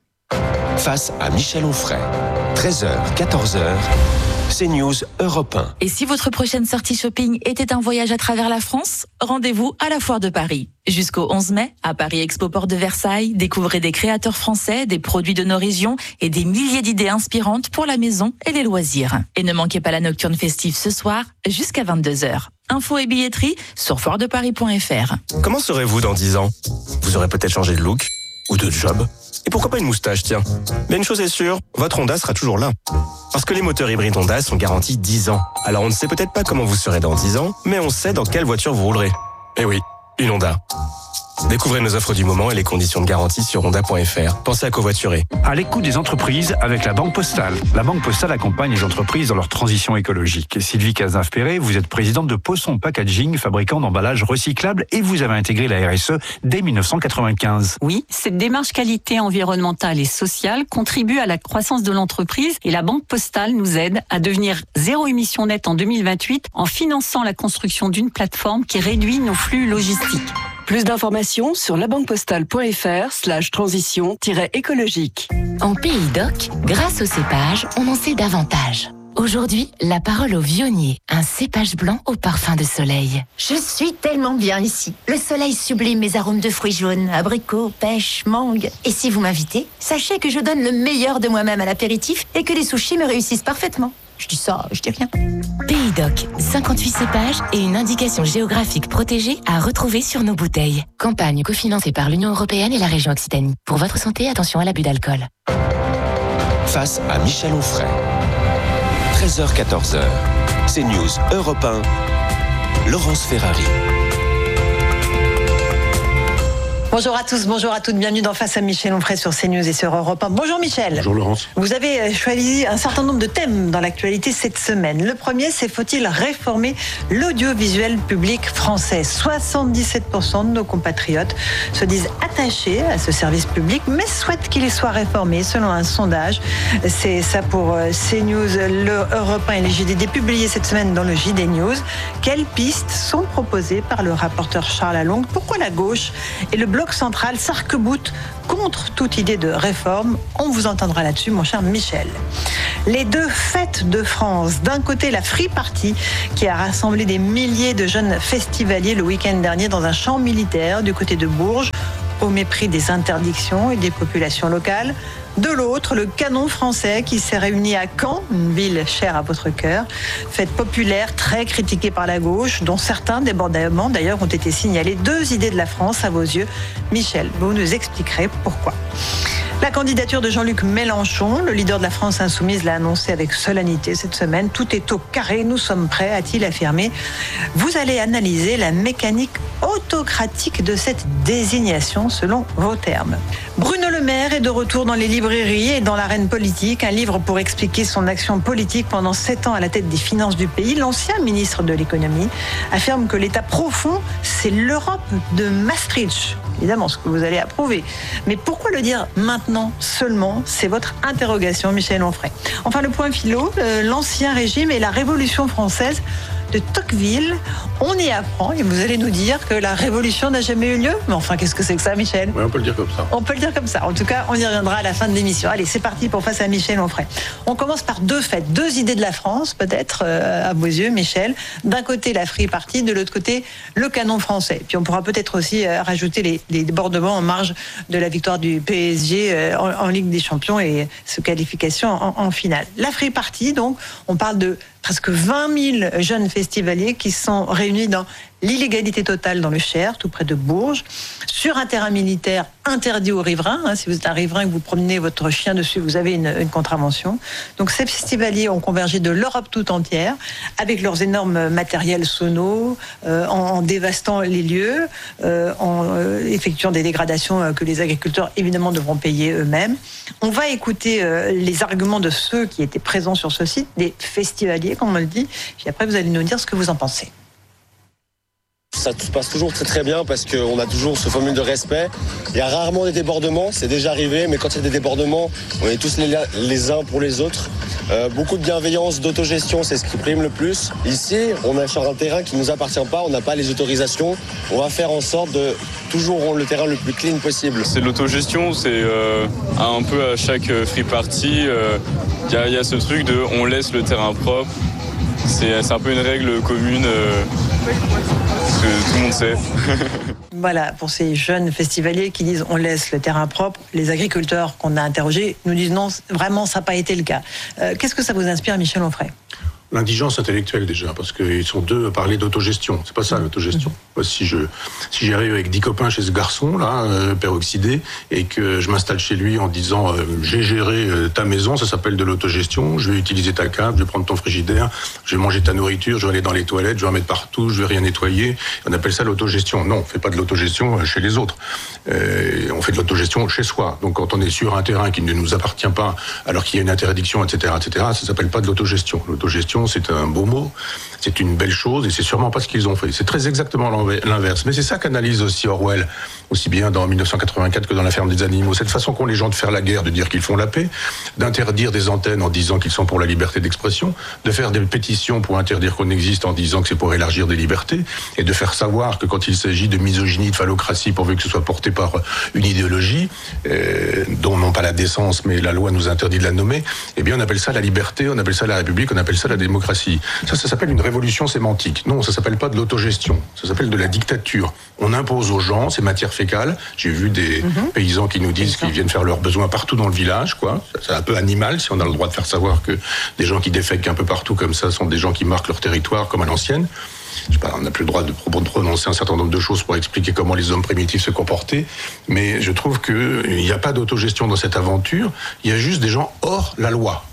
Face à Michel Onfray, treize heures, quatorze heures, CNews Europe un. Et si votre prochaine sortie shopping était un voyage à travers la France, rendez-vous à la Foire de Paris. Jusqu'au onze mai, à Paris Expo Porte de Versailles, découvrez des créateurs français, des produits de nos régions et des milliers d'idées inspirantes pour la maison et les loisirs. Et ne manquez pas la nocturne festive ce soir, jusqu'à vingt-deux heures. Infos et billetterie sur foire de paris point f r. Comment serez-vous dans dix ans? Vous aurez peut-être changé de look ou de job. Et pourquoi pas une moustache, tiens. Mais une chose est sûre, votre Honda sera toujours là. Parce que les moteurs hybrides Honda sont garantis dix ans. Alors on ne sait peut-être pas comment vous serez dans dix ans, mais on sait dans quelle voiture vous roulerez. Eh oui, une Honda. Découvrez nos offres du moment et les conditions de garantie sur honda point f r. Pensez à covoiturer. À l'écoute des entreprises avec la Banque Postale. La Banque Postale accompagne les entreprises dans leur transition écologique. Sylvie Cazenave-Perret, vous êtes présidente de Posson Packaging, fabricant d'emballages recyclables, et vous avez intégré la R S E dès mille neuf cent quatre-vingt-quinze. Oui, cette démarche qualité environnementale et sociale contribue à la croissance de l'entreprise et la Banque Postale nous aide à devenir zéro émission nette en deux mille vingt-huit en finançant la construction d'une plateforme qui réduit nos flux logistiques. Plus d'informations sur labanquepostale point f r slash transition écologique. En Pays d'Oc, grâce au cépage, on en sait davantage. Aujourd'hui, la parole au vionnier, un cépage blanc au parfum de soleil. Je suis tellement bien ici. Le soleil sublime mes arômes de fruits jaunes, abricots, pêche, mangue. Et si vous m'invitez, sachez que je donne le meilleur de moi-même à l'apéritif et que les sushis me réussissent parfaitement. Je dis ça, je dis rien. Pays d'Oc, cinquante-huit cépages et une indication géographique protégée à retrouver sur nos bouteilles. Campagne cofinancée par l'Union européenne et la région Occitanie. Pour votre santé, attention à l'abus d'alcool. Face à Michel Onfray, treize heures, quatorze heures, CNews Europe un, Laurence Ferrari. Bonjour à tous, bonjour à toutes, bienvenue dans Face à Michel Onfray sur CNews et sur Europe un. Bonjour Michel. Bonjour Laurence. Vous avez choisi un certain nombre de thèmes dans l'actualité cette semaine. Le premier, c'est faut-il réformer l'audiovisuel public français ? soixante-dix-sept pour cent de nos compatriotes se disent attachés à ce service public, mais souhaitent qu'il soit réformé selon un sondage. C'est ça pour CNews, le Europe un et le J D D publié cette semaine dans le J D News. Quelles pistes sont proposées par le rapporteur Charles Along ? Pourquoi la gauche et le bloc central s'arc-boutent contre toute idée de réforme? On vous entendra là-dessus, mon cher Michel. Les deux fêtes de France. D'un côté, la Free Party, qui a rassemblé des milliers de jeunes festivaliers le week-end dernier dans un champ militaire du côté de Bourges, au mépris des interdictions et des populations locales. De l'autre, le canon français qui s'est réuni à Caen, une ville chère à votre cœur. Fête populaire très critiquée par la gauche, dont certains débordements d'ailleurs ont été signalés. Deux idées de la France à vos yeux. Michel, vous nous expliquerez pourquoi. La candidature de Jean-Luc Mélenchon, le leader de la France insoumise, l'a annoncé avec solennité cette semaine. Tout est au carré, nous sommes prêts, a-t-il affirmé. Vous allez analyser la mécanique autocratique de cette désignation selon vos termes. Bruno Le Maire est de retour dans les librairies et dans l'arène politique. Un livre pour expliquer son action politique pendant sept ans à la tête des finances du pays. L'ancien ministre de l'économie affirme que l'état profond, c'est l'Europe de Maastricht. Évidemment, ce que vous allez approuver. Mais pourquoi le dire maintenant seulement ? C'est votre interrogation, Michel Onfray. Enfin, le point philo, euh, l'ancien régime et la Révolution française de Tocqueville. On y apprend et vous allez nous dire que la révolution n'a jamais eu lieu. Mais enfin, qu'est-ce que c'est que ça, Michel ? Oui, on peut le dire comme ça. On peut le dire comme ça. En tout cas, on y reviendra à la fin de l'émission. Allez, c'est parti pour Face à Michel Onfray. On commence par deux faits, deux idées de la France, peut-être, euh, à vos yeux, Michel. D'un côté, la Free Party, de l'autre côté, le canon français. Puis on pourra peut-être aussi euh, rajouter les, les débordements en marge de la victoire du P S G euh, en, en Ligue des Champions et ce qualification en, en finale. La Free Party, donc, on parle de presque vingt mille jeunes festivaliers qui sont réunis dans l'illégalité totale dans le Cher, tout près de Bourges, sur un terrain militaire interdit aux riverains. Hein, si vous êtes un riverain et que vous promenez votre chien dessus, vous avez une, une contravention. Donc ces festivaliers ont convergé de l'Europe tout entière, avec leurs énormes matériels sonos, euh, en, en dévastant les lieux, euh, en euh, effectuant des dégradations euh, que les agriculteurs évidemment devront payer eux-mêmes. On va écouter euh, les arguments de ceux qui étaient présents sur ce site, des festivaliers, comme on le dit, puis après vous allez nous dire ce que vous en pensez. Ça se passe toujours très très bien parce qu'on a toujours ce formule de respect. Il y a rarement des débordements, c'est déjà arrivé, mais quand il y a des débordements, on est tous les, les uns pour les autres. Euh, beaucoup de bienveillance, d'autogestion, c'est ce qui prime le plus. Ici, on est sur un terrain qui ne nous appartient pas, on n'a pas les autorisations. On va faire en sorte de toujours rendre le terrain le plus clean possible. C'est de l'autogestion, c'est euh, un peu à chaque free party, il euh, y, y a ce truc de on laisse le terrain propre. C'est, c'est un peu une règle commune euh, que tout le monde sait. Voilà, pour ces jeunes festivaliers qui disent on laisse le terrain propre, les agriculteurs qu'on a interrogés nous disent non, vraiment ça n'a pas été le cas. Euh, qu'est-ce que ça vous inspire, Michel Onfray ? L'indigence intellectuelle déjà, parce qu'ils sont deux à parler d'autogestion. C'est pas ça l'autogestion. Moi, si je si j'arrive avec dix copains chez ce garçon là, euh, peroxydé, et que je m'installe chez lui en disant euh, j'ai géré euh, ta maison, ça s'appelle de l'autogestion. Je vais utiliser ta câble, je vais prendre ton frigidaire, je vais manger ta nourriture, je vais aller dans les toilettes, je vais en mettre partout, je vais rien nettoyer. On appelle ça l'autogestion. Non, on fait pas de l'autogestion chez les autres. Euh, on fait de l'autogestion chez soi. Donc quand on est sur un terrain qui ne nous appartient pas, alors qu'il y a une interdiction, et cetera, et cetera, ça s'appelle pas de l'autogestion. L'autogestion, c'est un beau mot, c'est une belle chose et c'est sûrement pas ce qu'ils ont fait. C'est très exactement l'inverse. Mais c'est ça qu'analyse aussi Orwell, aussi bien dans mille neuf cent quatre-vingt-quatre que dans La ferme des animaux. Cette façon qu'ont les gens de faire la guerre, de dire qu'ils font la paix, d'interdire des antennes en disant qu'ils sont pour la liberté d'expression, de faire des pétitions pour interdire qu'on existe en disant que c'est pour élargir des libertés, et de faire savoir que quand il s'agit de misogynie, de phallocratie, pourvu que ce soit porté par une idéologie, euh, dont non pas la décence, mais la loi nous interdit de la nommer, eh bien on appelle ça la liberté, on appelle ça la République, on appelle ça la démocratie. Ça, ça s'appelle une révolution sémantique. Non, ça s'appelle pas de l'autogestion. Ça s'appelle de la dictature. On impose aux gens ces matières fécales. J'ai vu des mm-hmm. paysans qui nous disent qu'ils viennent faire leurs besoins partout dans le village, quoi. C'est un peu animal, si on a le droit de faire savoir que des gens qui défèquent un peu partout comme ça sont des gens qui marquent leur territoire, comme à l'ancienne. Je sais pas, on n'a plus le droit de prononcer un certain nombre de choses pour expliquer comment les hommes primitifs se comportaient, mais je trouve qu'il n'y a pas d'autogestion dans cette aventure, il y a juste des gens hors la loi, en tout.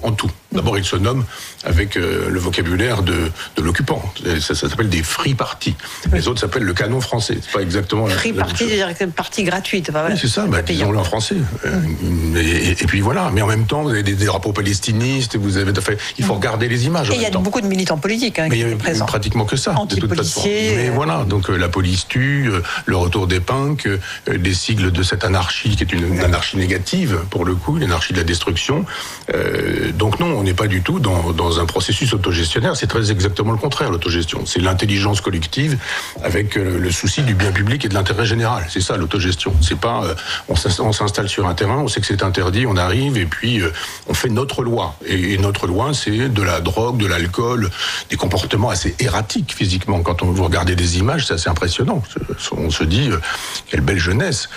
D'abord, ils se nomment avec euh, le vocabulaire de, de l'occupant. Ça, ça s'appelle des free parties. Les autres s'appellent le canon français. C'est pas exactement la, free la party, c'est-à-dire que partie gratuite. Bah, voilà. Oui, c'est ça, bah, disons-le en français. Mmh. Et, et, et puis voilà. Mais en même temps, vous avez des, des drapeaux palestinistes. Vous avez, enfin, il faut regarder les images. Et il y a temps. beaucoup de militants politiques hein, mais qui il y a présents. Pratiquement que ça. De toute façon. Mais euh... voilà. Donc euh, la police tue, euh, le retour des punks, euh, des sigles de cette anarchie qui est une, une anarchie négative pour le coup, une anarchie de la destruction. Euh, donc non, on n'est pas du tout dans, dans un processus autogestionnaire. C'est très exactement le contraire, l'autogestion. C'est l'intelligence collective avec euh, le souci du bien public et de l'intérêt général. C'est ça l'autogestion. C'est pas euh, on s'installe sur un terrain, on sait que c'est interdit, on arrive et puis euh, on fait notre loi. Et, et notre loi, c'est de la drogue, de l'alcool, des comportements assez erratiques physiquement. Quand on vous regardez des images, c'est assez impressionnant. On se dit euh, quelle belle jeunesse.